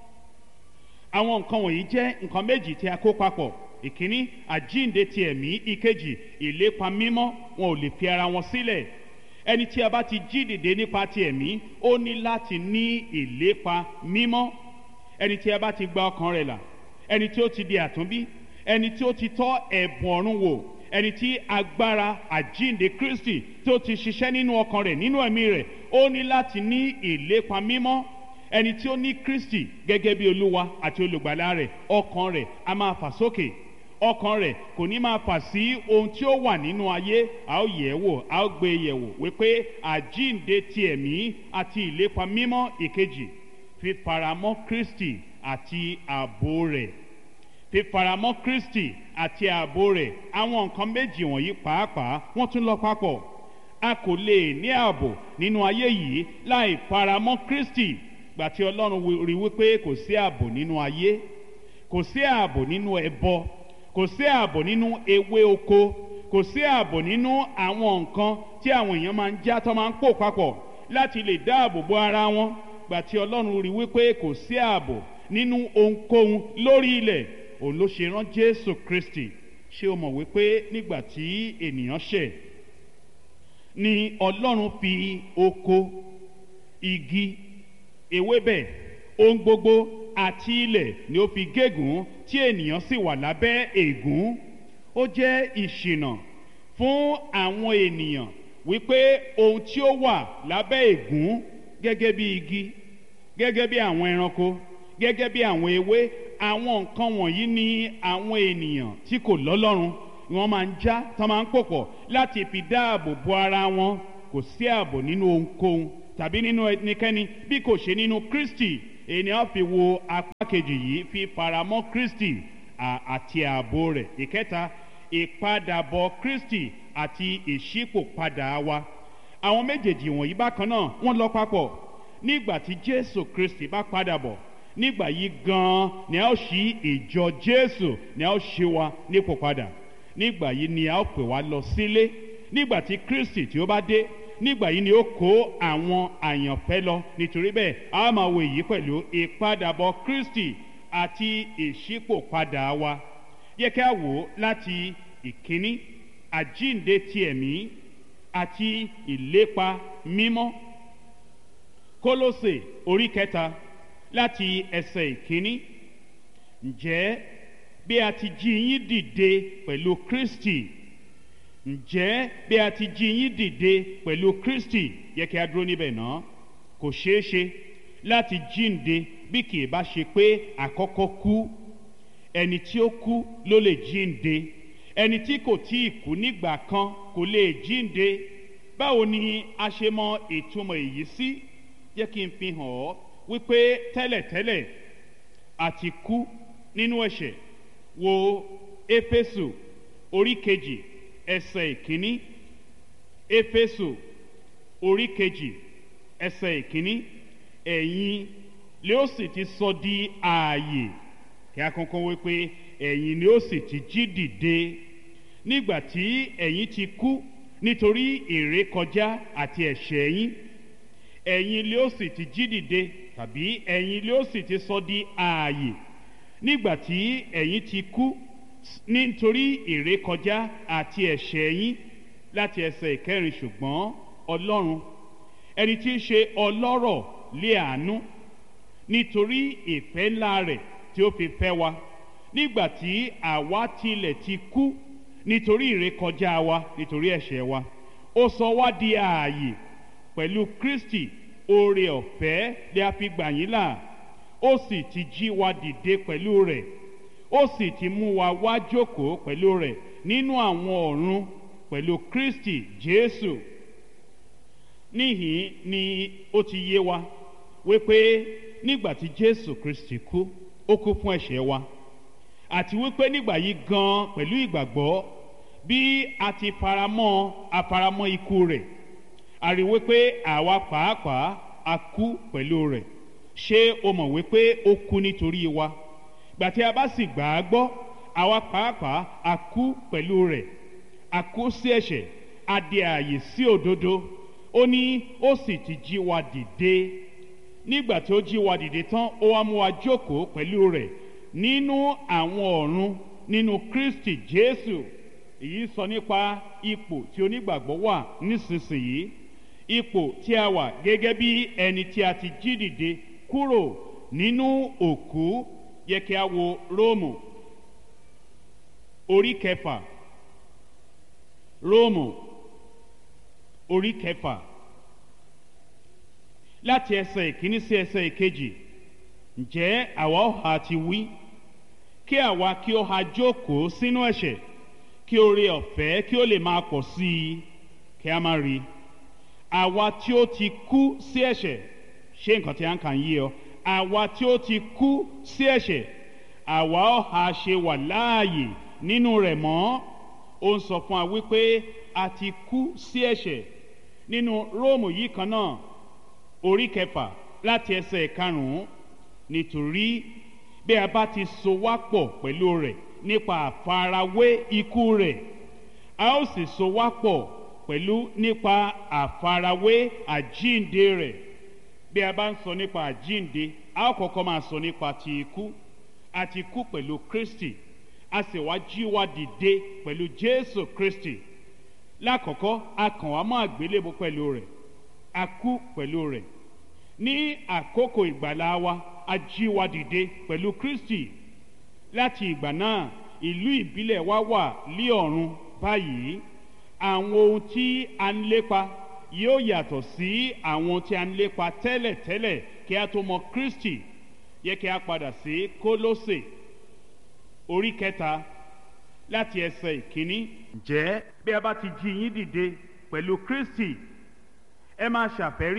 Àwọn nǹkan wọ̀nyí jẹ́ nǹkan méjì tí a kó papọ̀. Ìkíní, àjíǹde ti ẹ̀mí, ìkejì, ìlépa mímọ́. Wọn ò lè fi ara wọn sílẹ̀. Ẹni tí a bá ti jí dìde nípa ti ẹ̀mí, ó ní láti ní ìlépa mímọ́. Ẹni tí a bá ti gba ọkàn rẹ̀ là, ẹni tí ó ti di àtúnbí, ẹni tí ó ti tọ́ ẹ̀bùn ọ̀run wò, ẹni tí agbára àjíǹde Kristi tí ó ti ṣiṣẹ́ nínú ọkàn rẹ̀, nínú ẹ̀mí rẹ̀, ó ní láti ní ìlépa mímọ́. Ẹni tí ó ní Kristi gẹ́gẹ́ bí Olúwa àti olùgbàlà rẹ̀, ọkàn rẹ̀ a máa fà sókè, ọkàn rẹ̀ kò ní máa fà sí ohun tí ó wà nínú ayé. A ó yẹ̀ wò, a ó gbé yẹ̀ wò wípé àjíǹde ti ẹ̀mí àti ìlépa mímọ́. Ìkejì, fífaramọ́ Kristi àti ààbò rẹ̀, fífaramọ́ Kristi àti ààbò rẹ̀. Àwọn nǹkan méjì wọ̀nyí pàápàá wọ́n tún lọ papọ̀. A kò lè ní ààbò nínú ayé yìí láì faramọ́ Kristi. Gbà tí Ọlọ́run rí wípé kò sí ààbò nínú ayé, kò sí ààbò nínú ẹbọ, kò sí ààbò nínú ewé oko, kò sí ààbò nínú àwọn nǹkan tí àwọn èèyàn máa ń já tó máa ń pò papọ̀ láti lè dáàbò bo ara wọn. Gbà tí Ọlọ́run rí wípé kò sí ààbò nínú ohunkóhun lórí ilẹ̀, òun ló ṣe rán Jésù Kristi. Ṣé o mọ̀ wípé nígbà tí ènìyàn ṣẹ̀ ni Ọlọ́run fi oko, igi, ewébẹ̀, ohun gbogbo àti ilẹ̀ ni ó fi gégùn tí ènìyàn sì wà lábẹ́ ègún. Ó jẹ́ ìṣìnà fún àwọn ènìyàn wípé ohun tí ó wà lábẹ́ ègún, gẹ́gẹ́ bí igi, gẹ́gẹ́ bí àwọn ẹranko, gẹ́gẹ́ bí àwọn ewé, àwọn nǹkan wọ̀nyí ni àwọn ènìyàn tí kò lọ́lọ́run wọ́n máa ń já, tán máa ń pòpọ̀ láti fi dáàbò bo ara wọn. Kò sí ààbò nínú ohunkóhun tàbí nínú ẹnikẹ́ni bí kò ṣe nínú Kristi. Èyí ni a fi wo apá kejì yìí, fi faramọ́ Kristi àti ààbò rẹ̀. Ìkẹta, ìpadàbọ̀ Kristi àti ìṣípòpadà wa. Àwọn méjèèjì wọ̀nyí bákan náà wọ́n lọ papọ̀. Nígbà tí Jésù Kristi bá padà bọ̀, nígbà yìí gan-an ni a ó ṣí ìjọ Jésù, ni a ó ṣí wa nípò padà. Nígbà yìí ni a ó pè wá lọ sílé. Nígbà tí Kristi tí ó bá dé, nígbà yìí ni ó kó àwọn àyànfẹ́ lọ. Nítorí bẹ́ẹ̀ a máa wo èyí pẹ̀lú ìpadàbọ̀ Kristi àti ìṣípòpadà wa. Yẹ kí a wò láti ìkíní, àjíǹde ti ẹ̀mí àti ìlépa mímọ́. Kólósè orí kẹta láti ẹsẹ̀ ìkíní. Ǹjẹ́ bí a ti jí yín dìde pẹ̀lú Kristi, ǹjẹ́ bí a ti jí yín dìde pẹ̀lú Kristi, yẹ kí a dúró níbẹ̀ náà. Kò ṣeé ṣe láti jíǹde bí kì í bá ṣe pé àkọ́kọ́ kú. Ẹni tí ó kú ló lè jíǹde. Ẹni tí kò tí ì kú nígbà kan kò lè jíǹde. Báwo ni a ṣe mọ ìtumọ̀ èyí sí? Jẹ́ kí n fi hàn ọ́ wípé tẹ́lẹ̀tẹ́lẹ̀ a ti kú nínú ẹ̀ṣẹ̀. Wo Éfésù orí kejì ẹsẹ̀ ìkíní. Éfésù orí kejì ẹsẹ̀ ìkíní. Ẹ̀yin lé ó sì ti sọ di ààyè. Kí a kankan wípé ẹ̀yin ni ó sì ti jí dìde. Nígbà tí ẹ̀yin ti kú nítorí ìrékọjá àti ẹ̀ṣẹ̀ yín, ẹ̀yin lé ó sì ti jí dìde, tàbí ẹ̀yin lé ó sì ti sọ di ààyè. Nígbà tí ẹ̀yin ti kú nítorí ìrékọjá àti ẹ̀ṣẹ̀ yín, láti ẹsẹ̀ ìkẹrin. Ṣùgbọ́n Ọlọ́run, ẹni tí í ṣe ọlọ́rọ̀ lé àánú, nítorí ìfẹ́ ńlá rẹ̀ tí ó fi fẹ́ wa, nígbà tí àwa tilẹ̀ ti kú nítorí ìrékọjá wa, nítorí ẹ̀ṣẹ̀ wa, ó sọ wá di ààyè pẹ̀lú Kristi. Oore ọ̀fẹ́ lè a fi gbà yín là. Ó sì ti jí wa dìde pẹ̀lú rẹ̀. Ó sì ti mú wa wá jókòó pẹ̀lú rẹ̀ nínú àwọn ọ̀run pẹ̀lú Kristi Jésù. Níhìn ni ó ti yé wa wípé nígbà tí Jésù Kristi kú, ó kú fún ẹ̀ṣẹ̀ wa. Àti wípé nígbà yìí gan pẹ̀lú ìgbàgbọ́, bí a ti faramọ́ afaramọ́ ikú rẹ̀, a rí wípé àwa pàápàá a kú pẹ̀lú rẹ̀. Ṣé o mọ̀ wípé ó kú nítorí wa? Gbà tí a bá sì gbà á gbọ́, àwa pàápàá a kú pẹ̀lú rẹ̀. A kú sí ẹ̀ṣẹ̀, a di ààyè sí òdodo. Ó ní ó sì ti jí wa dìde. Nígbà tí ó jí wa dìde tán, ó wá mú wa jókòó pẹ̀lú rẹ̀ nínú àwọn ọ̀run nínú Kristi Jésù. Èyí sọ nípa ipò tí onígbàgbọ́ wà nísinsìnyí. Ipò tí a wà gẹ́gẹ́ bí ẹni tí a ti jí dìde kúrò nínú òkú. Yẹ kí a wo Róòmù orí kẹfà. Róòmù orí kẹfà láti ẹsẹ̀ ìkíní sí ẹsẹ̀ ìkejì. Ǹjẹ́ àwa ó ha ti wí kí àwa kí ó ha jókòó sínú ẹ̀ṣẹ̀, kí oore ọ̀fẹ́ kí ó lè máa pọ̀ sí i? Kí a má rí. Àwa tí ó ti kú sí ẹ̀ṣẹ̀, ṣé nǹkan tí a ń kà ń yé ọ? Àwa tí ó ti kú sí ẹ̀ṣẹ̀, àwa ó ha ṣe wà láàyè nínú rẹ̀ mọ́? Ó ń sọ fún wa wípé a ti kú sí ẹ̀ṣẹ̀. Nínú Róòmù yìí kan náà orí kẹfà láti ẹsẹ̀ karùn-ún. Nítorí bí a bá ti so wá pọ̀ pẹ̀lú rẹ̀ nípa àfarawé ikú rẹ̀, a ó sì so wá pọ̀ pẹ̀lú nípa àfarawé àjíǹde rẹ̀. Bí a bá ń sọ nípa àjíǹde, a ó kọ́kọ́ máa sọ nípa ti ikú. A ti kú pẹ̀lú Kristi, a sì wá jí wa dìde pẹ̀lú Jésù Kristi. Lákọ̀ọ́kọ́, a kàn wá mọ́ àgbélébùú pẹ̀lú rẹ̀, a kú pẹ̀lú rẹ̀. Ní àkókò ìgbàlà wa, a jí wa dìde pẹ̀lú Kristi. Láti ìgbà náà, ìlú ìbílẹ̀ wa wà lí ọ̀run báyìí. Àwọn ohun tí a ń lépa yóò yàtọ̀ sí àwọn tí a ń lépa tẹ́lẹ̀tẹ́lẹ̀ kí a tó mọ Kristi. Yẹ kí a padà sí Kólósè orí kẹta láti ẹsẹ̀ ìkíní. Ǹjẹ́ bí a bá ti jí yín dìde pẹ̀lú Kristi, ẹ máa ṣàfẹ́rí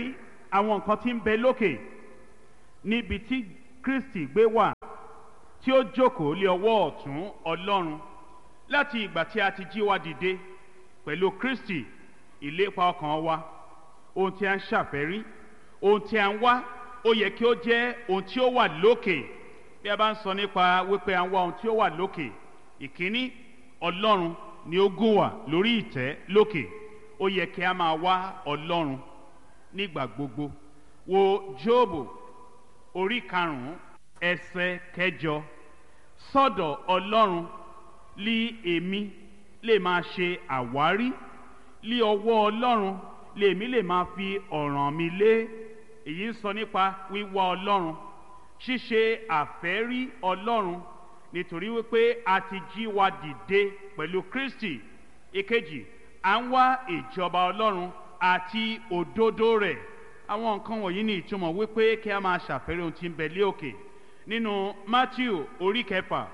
àwọn nǹkan tí ń bẹ lókè níbi tí Kristi gbé wà, tí ó jókòó lé ọwọ́ ọ̀tún Ọlọ́run. Láti ìgbà tí a ti jí wa dìde pẹ̀lú Kristi, ìlépa ọkàn wa, ohun tí a ń ṣàfẹ́rí, ohun tí a ń wá, ó yẹ kí ó jẹ́ ohun tí ó wà lókè. Bí a bá ń sọ nípa wípé a ń wá ohun tí ó wà lókè, ìkíní, Ọlọ́run ni ó gún wà lórí ìtẹ́ lókè. Ó yẹ kí a máa wá Ọlọ́run nígbà gbogbo. Wo Jóòbù orí karùn-ún ẹsẹ̀ kẹjọ. Sọ́dọ̀ Ọlọ́run lí èmi lè máa ṣe àwárí, lí ọwọ́ Ọlọ́run lèmi lè máa fi ọ̀ràn mi lé. Èyí ń sọ nípa wíwá Ọlọ́run, ṣíṣe àfẹ́rí Ọlọ́run, nítorí wípé a ti jí wa dìde pẹ̀lú Kristi. Èkejì, à ń wá ìjọba Ọlọ́run àti òdodo rẹ̀. Àwọn nǹkan wọ̀nyí ní ìtumọ̀ wípé kí a máa ṣàfẹ́rí ohun tí ń bẹ lé òkè. Nínú Mátíù orí kẹfà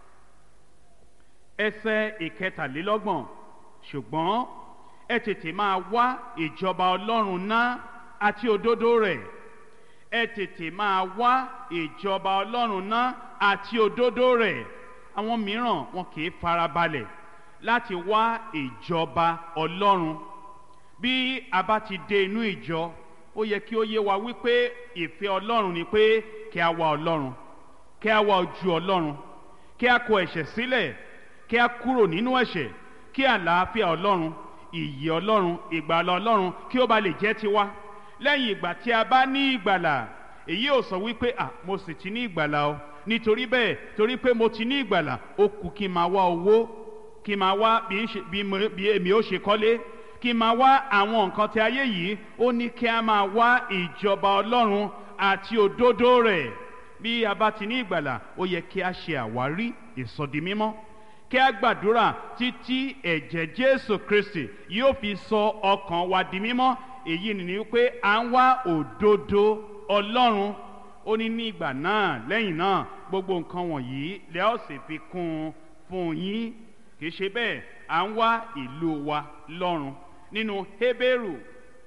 ẹsẹ̀ ìkẹtàlélọ́gbọ̀n, ṣùgbọ́n ẹ tètè máa wá ìjọba Ọlọ́run náà àti òdodo rẹ̀. Ẹ tètè máa wá ìjọba Ọlọ́run náà àti òdodo rẹ̀. Àwọn mìíràn wọn kì í farabalẹ̀ láti wá ìjọba Ọlọ́run. Bí a bá ti dé inú ìjọ, ó yẹ kí ó yé wa wípé ìfẹ́ Ọlọ́run ni pé kí a wá Ọlọ́run, kí a wá ojú Ọlọ́run, kí a kọ ẹ̀ṣẹ̀ sílẹ̀, kí a kúrò nínú ẹ̀ṣẹ̀, kí àlàáfíà Ọlọ́run, ìyè Ọlọ́run, ìgbàlà Ọlọ́run kí ó bá lè jẹ́ tiwa. Lẹ́yìn ìgbà tí a bá ní ìgbàlà, èyí ò sọ wípé à mo sì ti ní ìgbàlà o, nítorí bẹ́ẹ̀ torí pé mo ti ní ìgbàlà, ó kù kí n máa wá owó, kí n máa wá bí èmi ó ṣe kọ́lé, kí n máa wá àwọn nǹkan tí ayé yìí. Ó ní kí a máa wá ìjọba Ọlọ́run àti òdodo rẹ̀. Bí a bá ti ní ìgbàlà, ó yẹ kí a ṣe àwárí ìsọdimímọ́, kí a gbàdúrà títí ẹ̀jẹ̀ Jésù Kristi yóò fi sọ ọkàn wa di mímọ́. Èyí ni wípé à ń wá òdodo Ọlọ́run. Ó ní ní ìgbà náà, lẹ́yìn náà, gbogbo nǹkan wọ̀nyí lẹ́ ó sì fi kún un fún yín. Kì í ṣe bẹ́ẹ̀, à ń wá ìlú wa lọ́run. Nínú Hébérù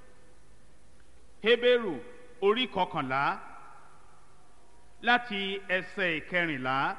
Hébérù orí kọkànlá láti ẹsẹ̀ ìkẹrìnlá,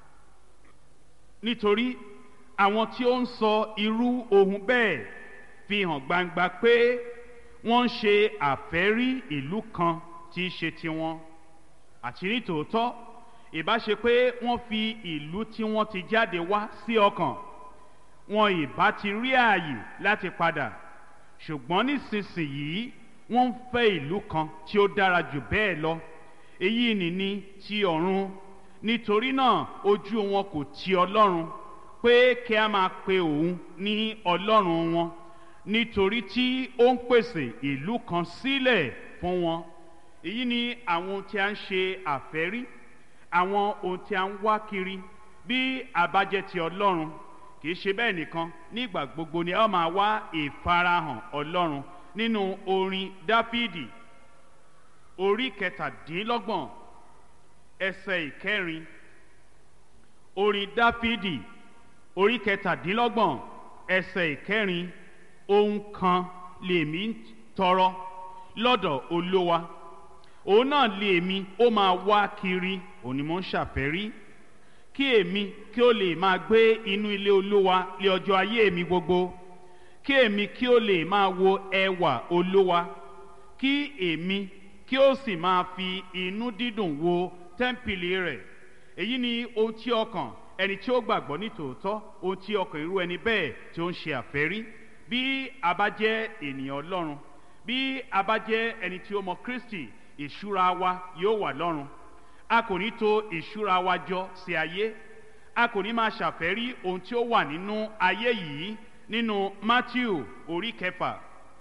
nítorí àwọn tí ó ń sọ irú ohun bẹ́ẹ̀ fi hàn gbangba pé wọ́n ń ṣe àfẹ́rí ìlú kan tí í ṣe tiwọn. Àti ní tòótọ́, ìbá ṣe pé wọ́n fi ìlú tí wọ́n ti jáde wá sí ọkàn, wọn ìbá ti rí ààyè láti padà. Ṣùgbọ́n nísinsìnyí wọ́n ń fẹ́ ìlú kan tí ó dára jù bẹ́ẹ̀ lọ. Èyí nìní ti ọ̀run. Nítorí náà ojú wọn kò ti Ọlọ́run pé kí a máa pe òun ní Ọlọ́run wọn, nítorí tí ó ń pèsè ìlú kan sílẹ̀ fún wọn. Èyí ni àwọn ohun tí a ń ṣe àfẹ́rí, àwọn ohun tí a ń wá kiri. Bí a bá jẹ́ ti Ọlọ́run, kì í ṣe bẹ́ẹ̀ nìkan, nígbà gbogbo ni a máa wá ìfarahàn Ọlọ́run. Nínú orin Dáfídì orí kẹtàdínlọ́gbọ̀n ẹsẹ̀ ìkẹrin, orin Dáfídì orí kẹtàdínlọ́gbọ̀n ẹsẹ̀ ìkẹrin, ohun kan lèmi ń tọrọ lọ́dọ̀ Olúwa, òun náà lèmi ó máa wá kiri, òun ni mo ń ṣàfẹ́rí, kí èmi kí ó lè máa gbé inú ilé Olúwa lé ọjọ́ ayé mi gbogbo, kí èmi kí ó lè máa wo ẹwà Olúwa, kí èmi kí ó sì máa fi inú dídùn wo tẹ́ḿpìlì rẹ̀. Èyí ni ohun tí ọkàn ẹni tí ó gbàgbọ́ ní tòótọ́, ohun tí ọkàn irú ẹni bẹ́ẹ̀ tí ó ń ṣe àfẹ́rí. Bí a bá jẹ́ ènìyàn Ọlọ́run, bí a bá jẹ́ ẹni tí ó mọ Kristi, ìṣúra wa yóò wà lọ́run. A kò ní tò ìṣúra wa jọ sí ayé. A kò ní máa ṣàfẹ́rí ohun tí ó wà nínú ayé yìí. Nínú Mátíù orí kẹfà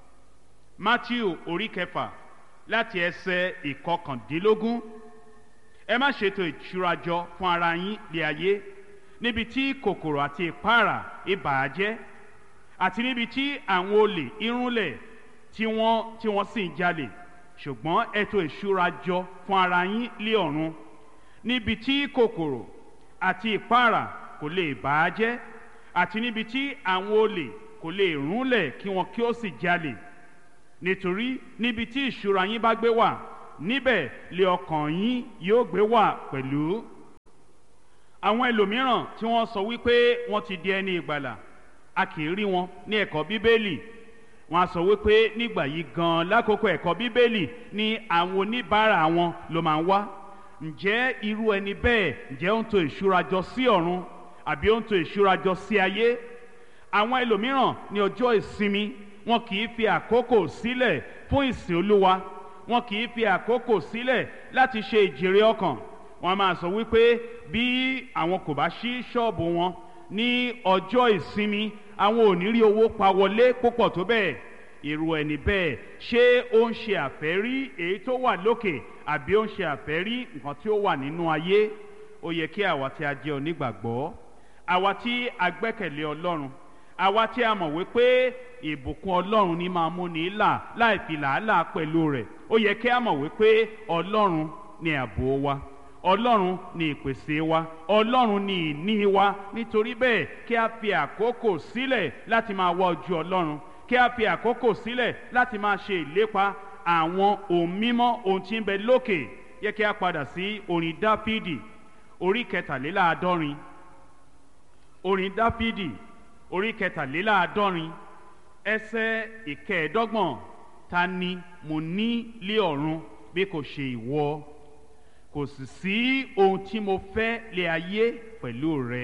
Mátíù orí kẹfà láti ẹsẹ̀ ìkọkàndínlógún, ẹ má ṣètò ìṣúra jọ fún ara yín lé ayé, níbi tí kòkòrò àti ìpáàrà ibà á jẹ́, àti níbi tí àwọn olè irúnlẹ̀ tí wọ́n tí wọ́n sì ń jalè. Ṣùgbọ́n ẹ tò ìṣúra jọ fún ara yín lé ọ̀run, níbi tí kòkòrò àti ìpáàrà kò lè bà á jẹ́, àti níbi tí àwọn olè kò lè rúnlẹ̀ kí wọn kí ó sì jalè. nítorí níbi tí ìṣúra yín bá gbé wà níbẹ̀ lé ọkàn yín yóò gbé wà pẹ̀lú. àwọn ẹlòmíràn tí wọ́n sọ wípé wọ́n ti di ẹni ìgbàlà, a kì í rí wọn ní ẹ̀kọ́ bíbélì. wọ́n á sọ wípé nígbà yìí gan lákòókò ẹ̀kọ́ bíbélì ni àwọn oníbàárà wọn ló máa ń wá. ǹjẹ́ irú ẹni bẹ́ẹ̀ ǹjẹ́ ó ń tò ìṣúra jọ sí ọ̀run àbí ó ń tò ìṣúra jọ sí ayé? àwọn ẹlòmíràn ní ọjọ́ ìsinmi wọn kì í fi àkókò sílẹ̀ fún ìsìn Olúwa, wọn kì í fi àkókò sílẹ̀ láti ṣe ìjèrè ọkàn. wọ́n máa sọ wípé bí àwọn kò bá ṣí ṣọ́ọ̀bù wọn ní ọjọ́ ìsinmi àwọn ò ní rí owó pa wọlé púpọ̀ tó bẹ́ẹ̀. irú ẹni bẹ́ẹ̀ ṣé ó ń ṣe àfẹ́rí èyí tó wà lókè àbí ó ń ṣe àfẹ́rí nǹkan tí ó wà nínú ayé? ó yẹ kí àwa tí a jẹ́ onígbàgbọ́, àwa tí a gbẹ́kẹ̀lé Ọlọ́run, àwa tí a mọ̀ wípé ìbùkún Ọlọ́run ní máa mú ní là láì fi làálàá pẹ̀lú rẹ̀, ó yẹ kí a mọ̀ wípé Ọlọ́run ni ààbò wa, Ọlọ́run ni ìpèsè wa, Ọlọ́run ni ìní wa. nítorí bẹ́ẹ̀ kí a fi àkókò sílẹ̀ láti máa wá ojú Ọlọ́run, kí a fi àkókò sílẹ̀ láti máa ṣe ìlépa àwọn ohun mímọ́, ohun tí ń bẹ lókè. yẹ kí a padà sí orin Dáfídì orí kẹtàléláàádọ́rin, orin Dáfídì orí kẹtàléláàádọ́rin ẹsẹ̀ ìkẹẹ̀ẹ́dọ́gbọ̀n. ta ni mo ní lé ọ̀run bí kò ṣe ìwọ? kò sì sí ohun tí mo fẹ́ lé ayé pẹ̀lú rẹ.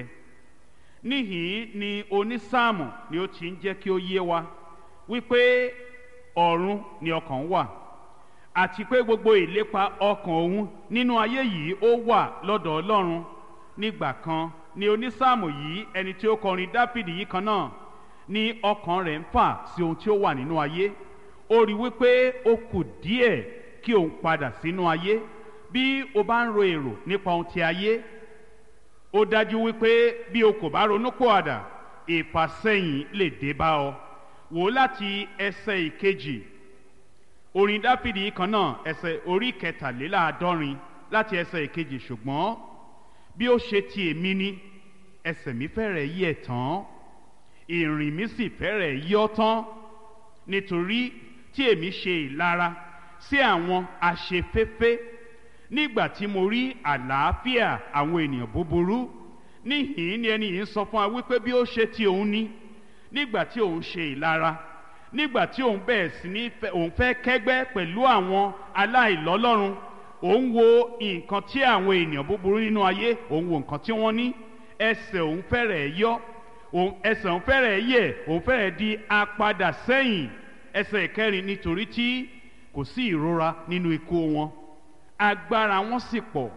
níhìn ni onísáàmù ni ó ti ń jẹ́ kí ó yé wa wípé ọ̀run ni ọkàn wà, àti pé gbogbo ìlépa ọkàn òun nínú ayé yìí ó wà lọ́dọ̀ Ọlọ́run. nígbà kan ni onísáàmù yìí, ẹni tí ó kọrin Dáfídì yìí kan náà, ní ọkàn rẹ̀ ń fà sí ohun tí ó wà nínú ayé. ó rí wípé ó kù díẹ̀ kí òun padà sínú ayé. bí o bá ń ro èrò nípa ohun ti ayé, ó dájú wípé bí o kò bá ronúpìwàdà ìfàsẹ́yìn lè dé bá ọ. wò láti ẹsẹ̀ ìkejì orin Dáfídì yìí kan náà, ẹsẹ̀ orí kẹtàléláàádọ́rin láti ẹsẹ̀ ìkejì. ṣùgbọ́n bí ó ṣe ti èmi ni, ẹsẹ̀ mi fẹ́rẹ̀ yẹ̀ tán, ìrìn mi sì fẹ́rẹ̀ yọ́ tán, nítorí tí èmi ṣe ìlara sí àwọn aṣeféfé nígbà tí mo rí àlàáfíà àwọn ènìyàn búburú. níhìn ni ẹni yìí ń sọ fún wa wípé bí ó ṣe ti òun ni, nígbà tí òun ṣe ìlara, nígbà tí òun bẹ̀rẹ̀ sí ní òun fẹ́ kẹ́gbẹ́ pẹ̀lú àwọn aláìlọ́lọ́run, òun wo nǹkan tí àwọn ènìyàn búburú nínú ayé, òun wo nǹkan tí wọ́n ní, ẹsẹ̀ òun fẹ́rẹ̀ yọ́, ẹsẹ̀ òun fẹ́rẹ̀ yẹ̀, òun fẹ́rẹ̀ di apadà sẹ́yìn. ẹsẹ̀ ìkẹrin, nítorí tí kò sí ìrora nínú ikú wọn, agbára wọn sì pọ̀,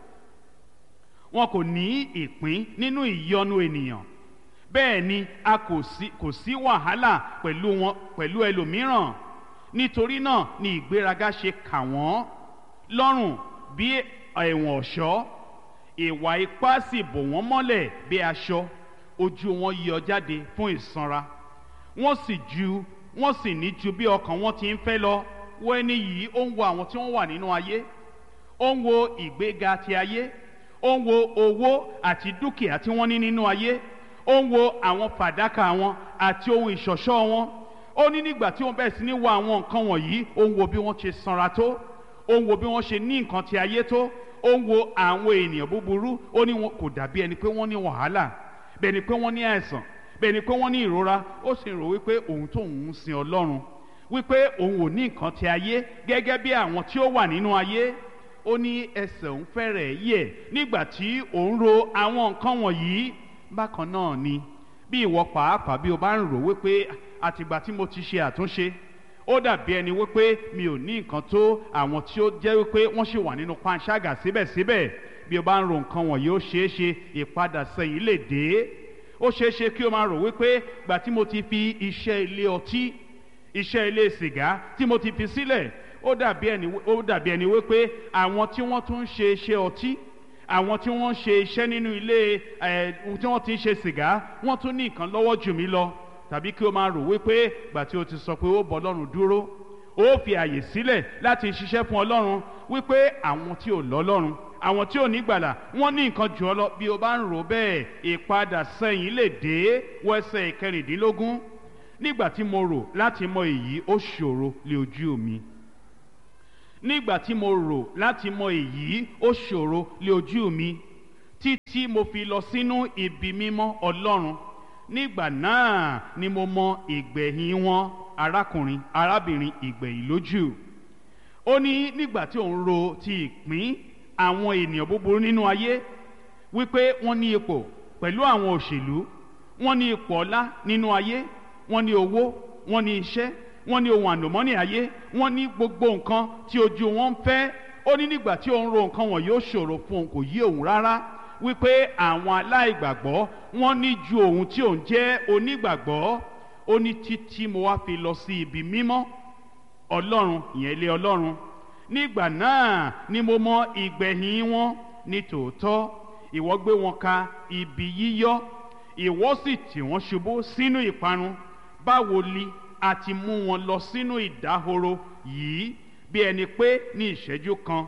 wọn kò ní ìpín nínú ìyọnu ènìyàn, bẹ́ẹ̀ ni a kò sí kò sí wàhálà pẹ̀lú wọn pẹ̀lú ẹlòmíràn. nítorí náà ni ìgbéraga ṣe kà wọ́n lọ́rùn bí ẹ̀wọ̀n ọ̀ṣọ́, ìwà ipá sì bò wọ́n mọ́lẹ̀ bí aṣọ, ojú wọn yọ jáde fún ìsanra, wọ́n sì ju wọ́n sì ní ju bí ọkàn wọn ti ń fẹ́ lọ. wo ẹni yìí, ó ń wo àwọn tí wọ́n wà nínú ayé, ó ń wo ìgbéga ti ayé, ó ń wo owó àti dúkìá tí wọ́n ní nínú ayé, ó ń wo àwọn fàdákà wọn àti ohun ìṣọ̀ṣọ́ wọn. ó ní nígbà tí wọ́n bẹ̀rẹ̀ sí ní wo àwọn nǹkan wọ̀nyí, ó ń wo bí wọ́n ṣe sanra tó, ó ń wo bí wọ́n ṣe ní nǹkan ti ayé tó, ó ń wo àwọn ènìyàn búburú. ó ní wọn kò dàbí ẹni pé wọ́n ní wàhálà, bẹ́ẹ̀ ni pé wọ́n ní àìsàn, bẹ́ẹ̀ ni pé wọ́n ní ìrora. ó sì rò wípé òun tó ń sin Ọlọ́run, wípé òun ò ní nǹkan ti ayé gẹ́gẹ́ bí àwọn tí ó wà nínú ayé. ó ní ẹsẹ̀ òun fẹ́rẹ̀ yẹ̀ nígbà tí òun ro àwọn nǹkan wọ̀nyí. bákan náà ni bí ìwọ pàápàá bí o bá ń rò wípé àtìgbà tí mo ti ṣe àtúnṣe, ó dàbí ẹni wípé mi ò ní nǹkan tó àwọn tí ó jẹ́ wípé wọ́n ṣì wà nínú panṣágà síbẹ̀síbẹ̀. bí o bá ń ro nǹkan wọ̀nyí, ó ṣeé ṣe ìpadà sẹ́yìn lè dé. ó ṣeé ṣe kí o máa rò wípé gbà tí mo ti fi iṣẹ́ ilé ọtí, iṣẹ́ ilé sìgá tí mo ti fi sílẹ̀, ó dàbí ẹni ó dàbí ẹni wípé àwọn tí wọ́n tún ń ṣe iṣẹ́ ọtí, àwọn tí wọ́n ń ṣe iṣẹ́ nínú ilé ẹ̀ tí wọ́n ti ń ṣe sìgá, wọ́n tún ní nǹkan lọ́wọ́ jù mí lọ. tàbí kí o máa rò wípé gbà tí o ti sọ pé ó bọ Ọlọ́run dúró, ó fi àyè sílẹ̀ láti ṣiṣẹ́ fún Ọlọ́run, wípé àwọn tí ò lọ́lọ́run, àwọn tí ò ní gbàlà, wọ́n ní nǹkan jù ọ lọ. bí o bá ń rò bẹ́ẹ̀, ìpadà sẹ́yìn lè dé. wọ ẹsẹ̀ ìkẹrìndínlógún, nígbà tí mo rò láti mọ èyí ó ṣòro lé ojú mi nígbà tí mo rò láti mọ èyí ó ṣòro lé ojú mi títí mo fi lọ sínú ibi mímọ́ Ọlọ́run nígbà náà ni mo mọ ìgbẹ̀yìn wọn arákùnrin arábìnrin ìgbẹ̀yìn lójú. Ó ní nígbà tí òun ro ti ìpín àwọn ènìyàn búburú nínú ayé wípé wọ́n ní ipò pẹ̀lú àwọn òṣèlú, wọ́n ní ipò ọlá nínú ayé, wọ́n ní owó, wọ́n ní iṣẹ́, wọ́n ní ohun àlùmọ́nì ayé, wọ́n ní gbogbo nǹkan tí ojú wọn ń fẹ́. Ó ní nígbà tí òun ro nǹkan wọn yóò ṣòro fún òun, kò yé òun rárá wípé àwọn aláìgbàgbọ́ wọ́n ní ju òun tí òun jẹ́ onígbàgbọ́. Ó ní títí mo wá fi lọ sí ibi mímọ́ Ọlọ́run, ìyẹn ilé Ọlọ́run. Nígbà náà ni mo mọ ìgbẹ̀yìn wọn ní tòótọ́. Ìwọ gbé wọn ka ibi yíyọ́, ìwọ sì tì wọ́n ṣubú sínú ìparun. Báwo li a ti mú wọn lọ sínú ìdáhoro yìí bí ẹni pé ní ìṣẹ́jú kan.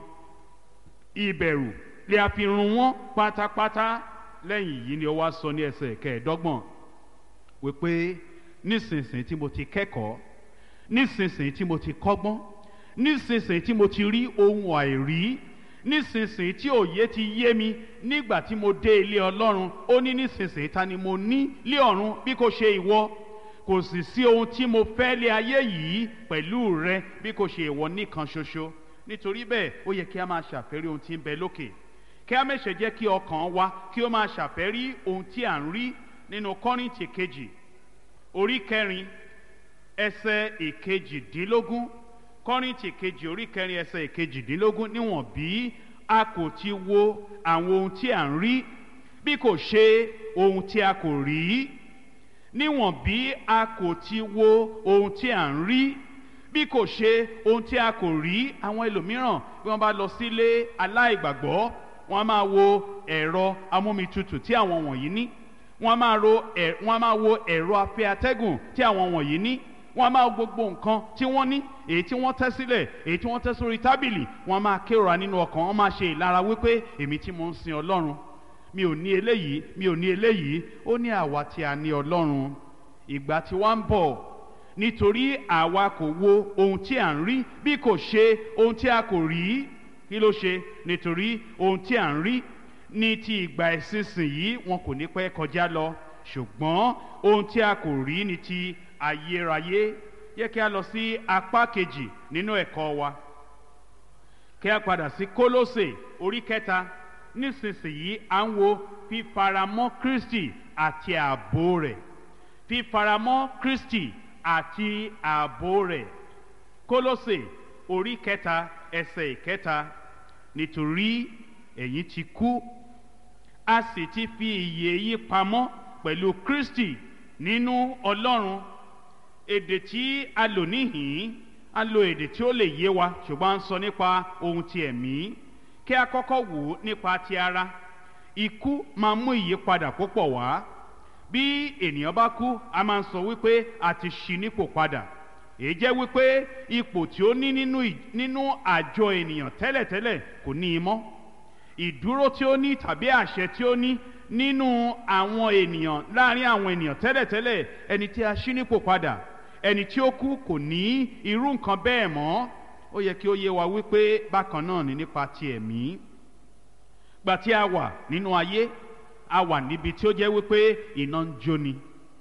Ìbẹ̀rù lè a fi run wọ́n pátápátá. Lẹ́yìn yìí ni ó wá sọ ní ẹsẹ̀ kẹẹ̀ẹ́dọ́gbọ̀n wípé nísinsìnyí tí mo ti kẹ́kọ̀ọ́, nísinsìnyí tí mo ti kọ́gbọ́n, nísinsìnyí tí mo ti rí ohun àìrí, nísinsìnyí tí òye ti yé mi nígbà tí mo dé ilé Ọlọ́run. Ó ní nísinsìnyí ta ni mo ní lé ọ̀run bí kò ṣe ìwọ? Kò sì sí ohun tí mo fẹ́ lé ayé yìí pẹ̀lú rẹ bí kò ṣe ìwọ nìkan ṣoṣo. Nítorí bẹ́ẹ̀ ó yẹ kí a máa ṣàfẹ́rí ohun tí ń bẹ lókè, kí a má ṣe jẹ́ kí ọkàn wa kí ó máa ṣàfẹ́rí ohun tí à ń rí. Nínú Kọ́ríńtì kejì orí kẹrin ẹsẹ̀ ìkejìdínlógún, Kọ́ríńtì kejì orí kẹrin ẹsẹ̀ ìkejìdínlógún, níwọ̀n bí a kò ti wo àwọn ohun tí à ń rí bí kò ṣe ohun tí a kò rí, níwọ̀n bí a kò ti wo ohun tí à ń rí bí kò ṣe ohun tí a kò rí. Àwọn ẹlòmíràn bí wọ́n bá lọ sílé aláìgbàgbọ́, wọ́n á máa wo ẹ̀rọ amómitutù tí àwọn wọ̀nyí ní, wọ́n á máa ro ẹ̀ wọ́n á máa wo ẹ̀rọ afẹ́ atẹ́gùn tí àwọn wọ̀nyí ní, wọ́n á máa wo gbogbo nǹkan tí wọ́n ní, èyí tí wọ́n tẹ́ sílẹ̀, èyí tí wọ́n tẹ́ sórí tábìlì. Wọ́n á máa kérora nínú ọkàn, wọ́n máa ṣe ìlara wípé èmi tí mo ń sin Ọlọ́run, mi ò ní eléyìí, mi ò ní eléyìí. Ó ní àwa tí a ní Ọlọ́run, ìgbà tí wọ́n ń bọ̀, nítorí àwa kò wo ohun tí à ń rí bí kò ṣe ohun tí a kò rí. Kí ló ṣe? Nítorí ohun tí à ń rí ní ti ìgbà ìsinsìnyí wọn kò ní pẹ́ kọjá lọ, ṣùgbọ́n ohun tí a kò rí ní ti ayérayé. Yẹ kí a lọ sí apá kejì nínú ẹ̀kọ́ wa, kí a padà sí Kólósè orí kẹta. Nísinsìnyí à ń wo fífaramọ́ Kristi àti ààbò rẹ̀, fífaramọ́ Kristi àti ààbò rẹ̀. Kólósè orí kẹta ẹsẹ̀ ìkẹta, nítorí ẹ̀yin ti kú, a sì ti fi ìyè yín pamọ́ pẹ̀lú Kristi nínú Ọlọ́run. Èdè tí a lò níhìn-ín, a lo èdè tí ó lè yé wa, ṣùgbọ́n a ń sọ nípa ohun ti ẹ̀mí. Kí a kọ́kọ́ wò ó nípa ti ara. Ikú máa mú ìyípadà púpọ̀ wá. Bí ènìyàn bá kú, a máa ń sọ wípé a ti ṣí nípò padà. Èyí jẹ́ wípé ipò tí ó ní nínú nínú àjọ ènìyàn tẹ́lẹ̀tẹ́lẹ̀ kò ní í mọ́. Ìdúró tí ó ní tàbí àṣẹ tí ó ní nínú àwọn ènìyàn, láàrin àwọn ènìyàn tẹ́lẹ̀tẹ́lẹ̀, ẹni tí a ṣí nípò padà, ẹni tí ó kú kò ní irú nǹkan bẹ́ẹ̀ mọ́. Ó yẹ kí ó yé wa wípé bákan náà ni nípa ti ẹ̀mí. Gbà tí a wà nínú ayé, a wà níbi tí ó jẹ́ wípé iná ń jóni,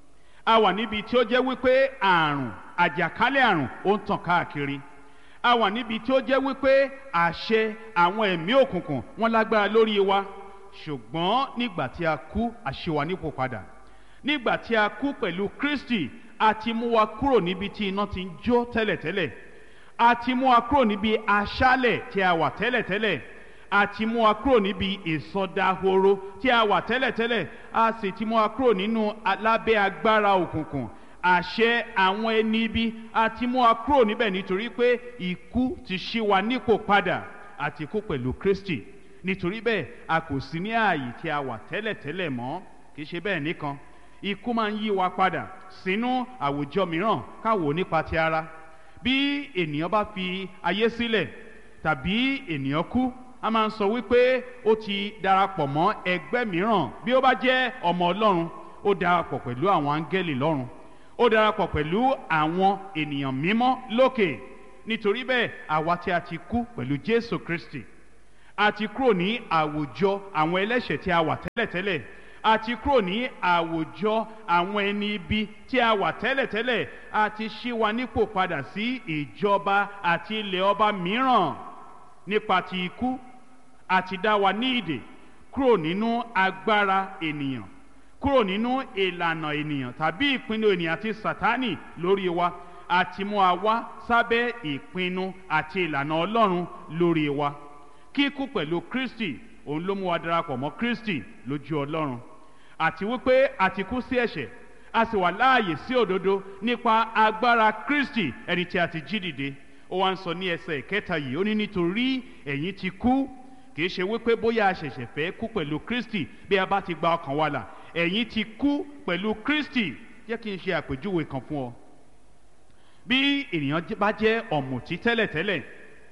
a wà níbi tí ó jẹ́ wípé àrùn àjàkálẹ̀ àrùn ó ń tàn káàkiri, a wà níbi tí ó jẹ́ wípé àṣẹ àwọn ẹ̀mí òkùnkùn wọ́n lágbára lórí wa. Ṣùgbọ́n nígbà tí a kú, a ṣí wa nípò padà. Nígbà tí a kú pẹ̀lú Kristi, a ti mú wa kúrò níbi tí iná ti ń jó tẹ́lẹ̀tẹ́lẹ̀, a ti mú wa kúrò níbi aṣálẹ̀ tí a wà tẹ́lẹ̀tẹ́lẹ̀, a ti mú wa kúrò níbi ìsọdahoro tí a wà tẹ́lẹ̀tẹ́lẹ̀, a sì ti mú wa kúrò nínú lábẹ́ agbára òkùnkùn, àṣẹ àwọn ẹni ibi, a ti mú wa kúrò níbẹ̀ nítorí pé ikú ti ṣí wa nípò padà, àti kú pẹ̀lú Kristi. Nítorí bẹ́ẹ̀ a kò sí ní ààyè tí a wà tẹ́lẹ̀tẹ́lẹ̀ mọ́. Kì í ṣe bẹ́ẹ̀ nìkan, ikú máa ń yí wa padà sínú àwùjọ mìíràn. Káwo nípa ti ara, bí ènìyàn bá fi ayé sílẹ̀ tàbí ènìyàn kú, a máa ń sọ wípé ó ti darapọ̀ mọ́ ẹgbẹ́ mìíràn. Bí ó bá jẹ́ ọmọ Ọlọ́run, ó darapọ̀ pẹ̀lú àwọn áńgẹ́lì lọ́run, ó darapọ̀ pẹ̀lú àwọn ènìyàn mímọ́ lókè. Nítorí bẹ́ẹ̀ àwa tí a ti kú pẹ̀lú Jésù Kristi, a ti kúrò ní àwùjọ àwọn ẹlẹ́ṣẹ̀ tí a wà tẹ́lẹ̀tẹ́lẹ̀, a ti kúrò ní àwùjọ àwọn ẹni ibi tí a wà tẹ́lẹ̀tẹ́lẹ̀, a ti ṣí wa nípò padà sí ìjọba àti ilẹ̀ ọba mìíràn. Nípa ti ikú, a ti dá wa ní ìdè kúrò nínú agbára ènìyàn, kúrò nínú ìlànà ènìyàn tàbí ìpinnu ènìyàn àti Sátánì lórí wa, àti mú wa wá sábẹ́ ìpinnu àti ìlànà Ọlọ́run lórí wa. Kíkú pẹ̀lú Kristi òun ló mú wa darapọ̀ mọ́ Kristi lójú Ọlọ́run, àti wípé a ti kú sí ẹ̀ṣẹ̀, a sì wà láàyè sí òdodo nípa agbára Kristi ẹni tí a ti jí dìde. Ó wá ń sọ ní ẹsẹ̀ ìkẹta yìí, ó ní nítorí ẹ̀yin ti kú, kì í ṣe wípé bóyá a ṣẹ̀ṣẹ̀ fẹ́ kú pẹ̀lú Kristi bí a bá ti gba ọkàn wa là. Ẹ̀yin ti kú pẹ̀lú Kristi. Jẹ́ kí n ṣe àpèjúwe kan fún ọ. Bí ènìyàn bá jẹ́ ọ̀mùtí tẹ́lẹ̀tẹ́lẹ̀,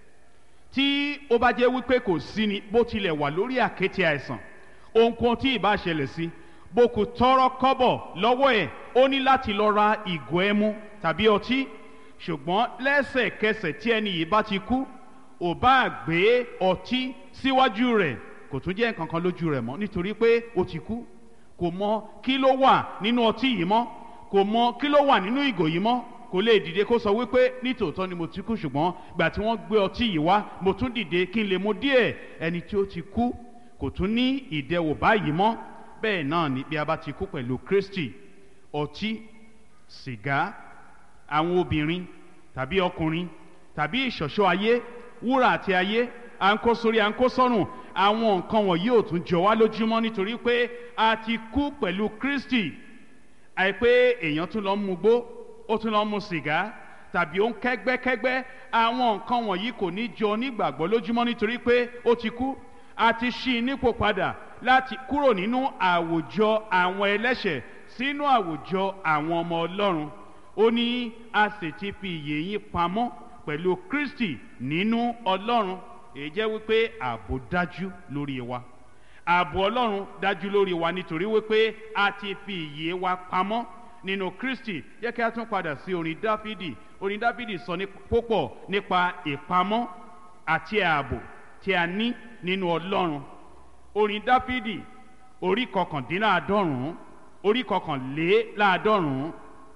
tí ó bá jẹ́ wípé kò sí ni bó tilẹ̀ wà lórí àkéte àìsàn, ohunkóhun tí ìbá ṣẹlẹ̀ sí, bó kò tọrọ kọ́bọ̀ lọ́wọ́ ẹ̀, ó ní láti lọ ra ìgò ẹmu tàbí ọtí. Ṣùgbọ́n lẹ́sẹ̀kẹsẹ̀ tí ẹni yìí bá ti kú, ò bá gbé ọtí síwájú rẹ̀, kò tún jẹ́ nǹkan kan lójú rẹ̀ mọ́, nítorí pé ó ti kú. Kò mọ kí ló wà nínú ọtí yìí mọ́, kò mọ kí ló wà nínú ìgò yìí mọ́, kò lè dìde kó sọ wípé nítòótọ́ ni mo ti kú, ṣùgbọ́n gbà tí wọ́n gbé ọtí yìí wá mo tún dìde kí n lè mu díẹ̀. Ẹni tí ó ti kú kò tún ní ìdẹwò báyìí mọ́. Bẹ́ẹ̀ náà ni bí a bá ti kú pẹ̀lú Kristi, ọtí, sìgá, àwọn obìnrin tàbí ọkùnrin tàbí ìṣọ̀ṣọ́ ayé, wúrà àti ayé, à ń kó sórí à ń kó sọ́rùn, àwọn nǹkan wọ̀nyí ò tún jọ wá lójúmọ́, nítorí pé a ti kú pẹ̀lú Kristi. Àìpé èèyàn tún lọ ń mugbó, ó tún lọ ń mu sìgá tàbí ó ń kẹ́gbẹ́kẹ́gbẹ́, àwọn nǹkan wọ̀nyí kò ní jọ nígbàgbọ́ lójúmọ́, nítorí pé ó ti kú. A ti ṣí i nípò padà láti kúrò nínú àwùjọ àwọn ẹlẹ́ṣẹ̀ sínú àwùjọ àwọn ọmọ Ọlọ́run. Ó ní a sì ti fi ìyè yín pamọ́ pẹ̀lú Kristi nínú Ọlọ́run. Èyí jẹ́ wípé ààbò dájú lórí wa, ààbò Ọlọ́run dájú lórí wa, nítorí wípé a ti fi ìyè wa pamọ́ nínú Kristi. Jẹ́ kí a tún padà sí orin Dáfídì. Orin Dáfídì sọ ní púpọ̀ nípa ìpamọ́ àti ààbò tí a ní nínú Ọlọ́run. Orin Dáfídì orí kọkàndínláàádọ́rùn-ún orí kọkànléláàádọ́rùn-ún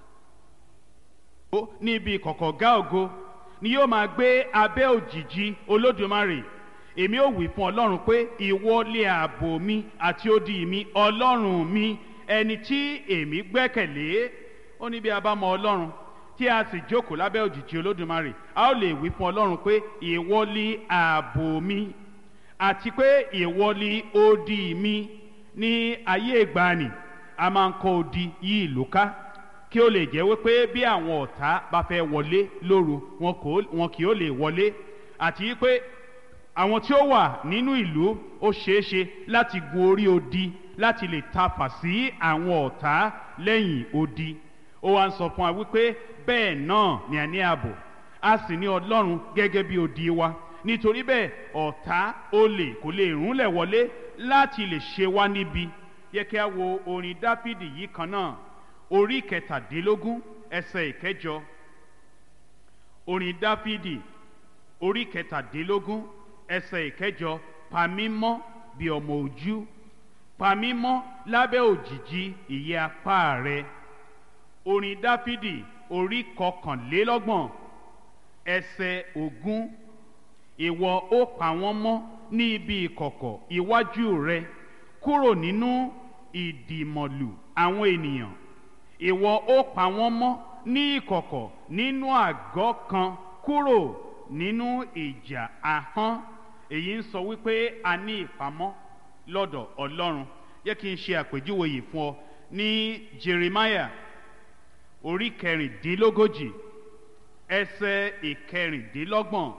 níbi ìkọ̀kọ̀-gá ògo ni yóò máa gbé abẹ́ òjìji Olódùmarè. Èmi ó wí fún Ọlọ́run pé ìwọ lé ààbò mi àti odi mi, Ọlọ́run mi, ẹni tí èmi gbẹ́kẹ̀lé. Ó ní bí a bá mọ Ọlọ́run tí a sì jókòó lábẹ́ òjìji Olódùmarè, a ó lè wí fún Ọlọ́run pé ìwọ lé ààbò mi àti pé ìwọ lé odi mi. Ní ayé ìgbàanì a máa ń kọ́ odi yí ìlú ká, kí ó lè jẹ́ wípé bí àwọn ọ̀tá bá fẹ́ wọlé lóru wọn kì ó lè wọlé, àti wípé àwọn tí ó wà nínú ìlú ó ṣeéṣe láti gun orí odi láti lè tafà sí àwọn ọ̀tá lẹ́yìn odi. Ó wá ń sọ fún wa wípé bẹ́ẹ̀ náà ni a ní ààbò, a sì ní Ọlọ́run gẹ́gẹ́ bí odi wa. Nítorí bẹ́ẹ̀ ọ̀tá olè kò lè rúnlẹ̀ wọlé láti lè ṣe wá níbi. Yẹ kí a wo orin Dáfídì yìí kan náà, orí kẹtàdínlógún ẹsẹ̀ ìkẹjọ. Orin Dáfídì orí kẹtàdínlógún ẹsẹ̀ ìkẹjọ. Pa mí mọ́ bí ọmọ ojú, pa mí mọ́ lábẹ́ òjìji ìyẹ́ apá rẹ. Orin Dáfídì orí kọkànlélọ́gbọ̀n ẹsẹ̀ ogún. Ìwọ ó pa wọ́n mọ́ ní ibi ìkọ̀kọ̀ iwájú rẹ kúrò nínú ìdìmọ̀lù àwọn ènìyàn. Ìwọ ó pa wọ́n mọ́ ní ìkọ̀kọ̀ nínú àgọ́ kan kúrò nínú ìjà ahọ́n. Èyí ń sọ wípé a ní ìpamọ́ lọ́dọ̀ Ọlọ́run. Jẹ́ kí n ṣe àpèjúwe yìí fún ọ ní Jeremiah orí kẹrìndínlógójì ẹsẹ̀ ìkẹrìndínlọ́gbọ̀n.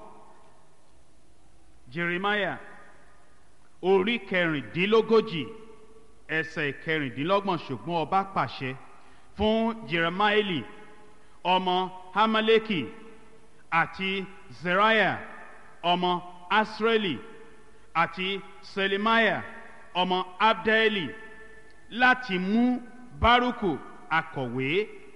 Jeremiah orí kẹrìndínlógójì ẹsẹ̀ ìkẹrìndínlọ́gbọ̀n. Ṣùgbọ́n ọba pàṣẹ fún Jeremaeli ọmọ Hamaleki àti Zeriah ọmọ Asreli àti Selemiah ọmọ Abdeli láti mú Bárúkù akọ̀wé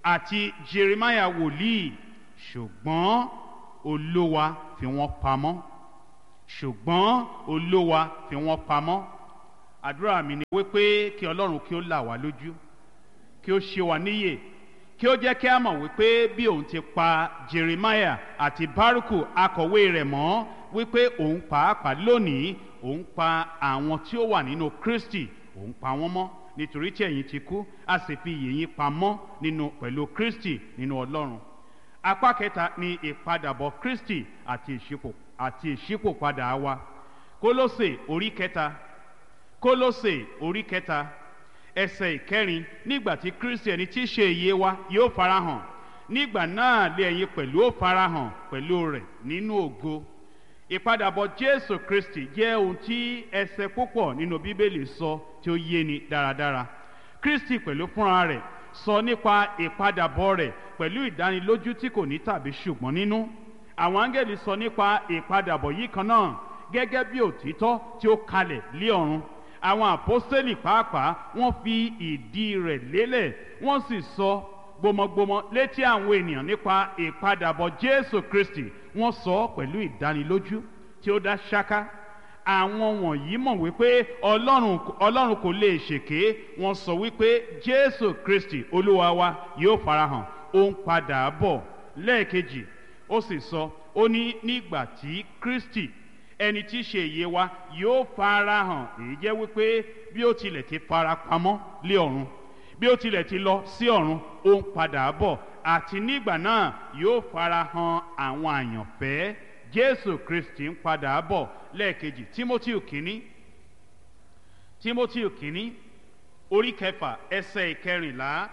àti Jeremiah wòlíì, ṣùgbọ́n Olúwa fi wọ́n pamọ́ ṣùgbọ́n Olúwa fi wọ́n pamọ́. Àdúrà mi ni wípé kí Ọlọ́run kí ó là wá lójú, kí ó ṣe wá níyè, kí ó jẹ́ kí a mọ̀ wípé bí òun ti pa Jeremiah àti Bárúkù akọ̀wé rẹ̀ mọ́, wípé òun pàápàá lónìí òun pa àwọn tí ó wà nínú Kristi, òun pa wọ́n mọ́, nítorí tí ẹ̀yin ti kú a sì fi ìyè yín pamọ́ nínú pẹ̀lú Kristi nínú Ọlọ́run. Apá kẹta ni ìpadàbọ̀ Kristi àti ìṣípò àti ìṣípòpadà wa. Kólósè orí kẹta Kólósè orí kẹta ẹsẹ̀ ìkẹrin, nígbà tí Kristi ẹni tí í ṣe ìyè wa yóò farahàn, nígbà náà lé ẹ̀yin pẹ̀lú ó farahàn pẹ̀lú rẹ̀ nínú ògo. Ìpadàbọ̀ Jésù Kristi jẹ́ ohun tí ẹsẹ̀ púpọ̀ nínú Bíbélì sọ tí ó yéni dáradára. Kristi pẹ̀lú fúnra rẹ̀ sọ nípa ìpadàbọ̀ rẹ̀ pẹ̀lú ìdánilójú tí kò ní tàbí ṣùgbọ́n nínú. Àwọn áńgẹ́lì sọ nípa ìpadàbọ̀ yìí kan náà gẹ́gẹ́ bí òtítọ́ tí ó kalẹ̀ lé ọ̀run. Àwọn àpọ́sítélì pàápàá wọ́n fi ìdí rẹ̀ lélẹ̀, wọ́n sì sọ gbọmọgbọmọ létí àwọn ènìyàn nípa ìpadàbọ̀ Jésù Kristi. Wọ́n sọ pẹ̀lú ìdánilójú tí ó dá ṣáká. Àwọn wọ̀nyí mọ̀ wípé Ọlọ́run Ọlọ́run kò lè ṣèké. Wọ́n sọ wípé Jésù Kristi Olúwa wa yóò farahàn, ó ń padà bọ̀. Lẹ́ẹ̀kejì ó sì sọ, ó ní nígbà tí Kristi ẹni tí í ṣe ìyè wa yóò farahàn. Èyí jẹ́ wípé bí ó tilẹ̀ ti fara pamọ́ lé ọ̀run, bí ó tilẹ̀ ti lọ sí ọ̀run, ó ń padà bọ̀, àti nígbà náà yóò farahàn àwọn àyànfẹ́. Jésù Kristi ń padà bọ̀. Lẹ́ẹ̀kejì Tímótíù kínní Tímótíù kínní orí kẹfà ẹsẹ̀ ìkẹrìnlá,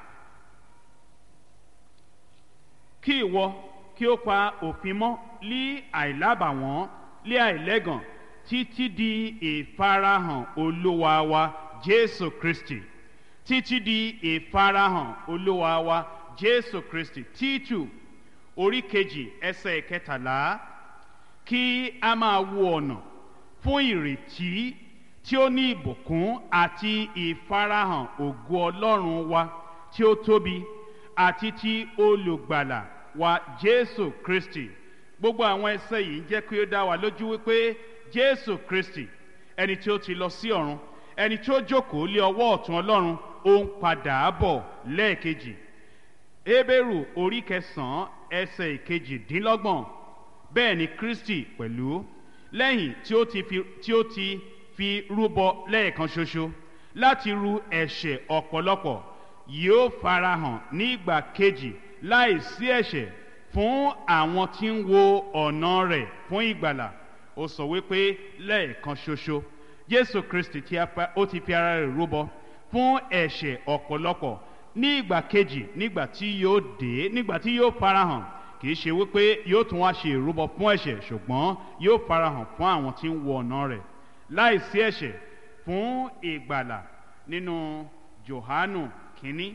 kí ìwọ kí ó pa òfin mọ́ lí àìlábàwọ́n lé àìlẹ́gàn títí di ìfarahàn Olúwa wa Jésù Kristi, títí di ìfarahàn Olúwa wa Jésù Kristi. Títù orí kejì ẹsẹ̀ ìkẹtàlá, kí a máa wo ọ̀nà fún ìrètí tí ó ní ìbùkún àti ìfarahàn ògo Ọlọ́run wa tí ó tóbi àti ti olùgbàlà wa Jésù Kristi. Gbogbo àwọn ẹsẹ̀ yìí ń jẹ́ kí ó dá wa lójú wípé Jésù Kristi ẹni tí ó ti lọ sí ọ̀run, ẹni tí ó jókòó lé ọwọ́ ọ̀tún Ọlọ́run, ó ń padà bọ̀ lẹ́ẹ̀kejì. Hébérù orí kẹsàn-án ẹsẹ̀ ìkejìdínlọ́gbọ̀n, bẹ́ẹ̀ ni Kristi pẹ̀lú lẹ́yìn tí ó ti fi tí ó ti fi rúbọ lẹ́ẹ̀kan ṣoṣo láti ru ẹ̀ṣẹ̀ ọ̀pọ̀lọpọ̀, yóò farahàn nígbà kejì láì sí ẹ̀ṣẹ̀ fún àwọn tí ń wo ọ̀nà rẹ̀ fún ìgbàlà. Ó sọ wípé lẹ́ẹ̀kan ṣoṣo Jésù Kristi tí ó ti fi ara rẹ̀ rúbọ fún ẹ̀ṣẹ̀ ọ̀pọ̀lọpọ̀. Ní ìgbà kejì, nígbà tí yóò dé, nígbà tí yóò farahàn, kì í ṣe wípé yóò tún wá ṣe ìrúbọ fún ẹ̀ṣẹ̀, ṣùgbọ́n yóò farahàn fún àwọn tí ń wo ọ̀nà rẹ̀ láì sí ẹ̀ṣẹ̀ fún ìgbàlà. Nínú Jòhánù kínní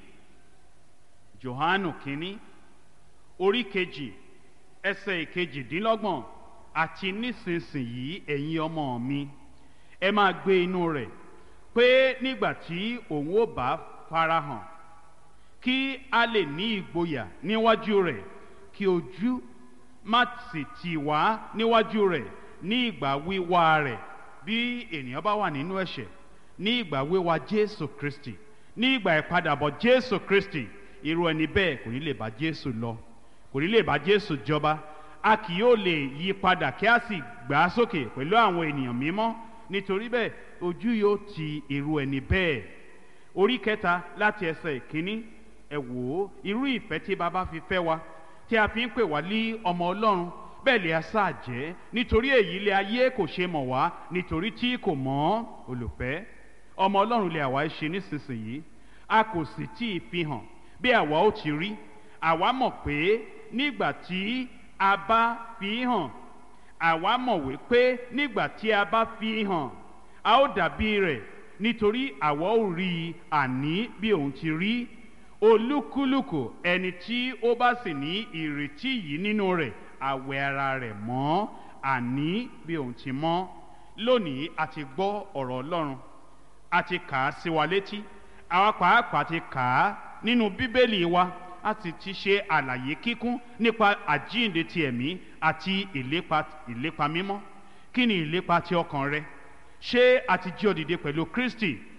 Jòhánù kínní orí kejì ẹsẹ̀ ìkejìdínlọ́gbọ̀n, àti nísinsìnyí ẹ̀yin ọmọ mi, ẹ máa gbé inú rẹ̀, pé nígbà tí òun ó bá farahàn, kí a lè ní ìgboyà níwájú rẹ̀, kí ojú má sì tì wá níwájú rẹ̀ ní ìgbà wíwá rẹ̀. Bí ènìyàn bá wà nínú ẹ̀ṣẹ̀, ní ìgbà wíwá Jésù Kristi, ní ìgbà ìpadàbọ̀ Jésù Kristi, irú ẹni bẹ́ẹ̀ kò ní lè bá Jésù lọ, kò ní lè bá Jésù jọba. A kì yóò lè yí padà kí a sì gbà á sókè pẹ̀lú àwọn ènìyàn mímọ́. Nítorí bẹ́ẹ̀ ojú yóò ti irú ẹni bẹ́ẹ̀. Orí kẹta láti ẹsẹ̀ ìkíní, ẹ wò ó irú ìfẹ́ tí baba fi fẹ́ wa, tí a fi ń pè wá lí ọmọ Ọlọ́run, bẹ́ẹ̀ lè a sáà jẹ́. Nítorí èyí lè ayé kò ṣe mọ̀ wá, nítorí tí kò mọ̀ olùfẹ́. Ọmọ Ọlọ́run lè àwa ṣe nísinsìnyí, a kò sì tí ì fi hàn bí àwa ó ti rí. Àwa mọ̀ pé nígbà tí a bá fi hàn, àwa mọ̀ wípé nígbà tí a bá fi hàn, a ó dàbí rẹ̀, nítorí àwa ó rí i àní bí òun ti rí. Olúkúlùkù ẹni tí ó bá sì ní ìrètí yìí nínú rẹ̀, a wẹ ara rẹ̀ mọ́ àní bí òun ti mọ́. Lónìí a ti gbọ́ ọ̀rọ̀ Ọlọ́run, a ti kà á sí wa létí, àwa pàápàá ti kà á nínú Bíbélì wa, a sì ti ṣe àlàyé kíkún nípa àjíǹde ti ẹ̀mí àti ìlépa ìlépa mímọ́. Kí ni ìlépa ti ọkàn rẹ? Ṣé a ti jí ọ dìde pẹ̀lú Kristi?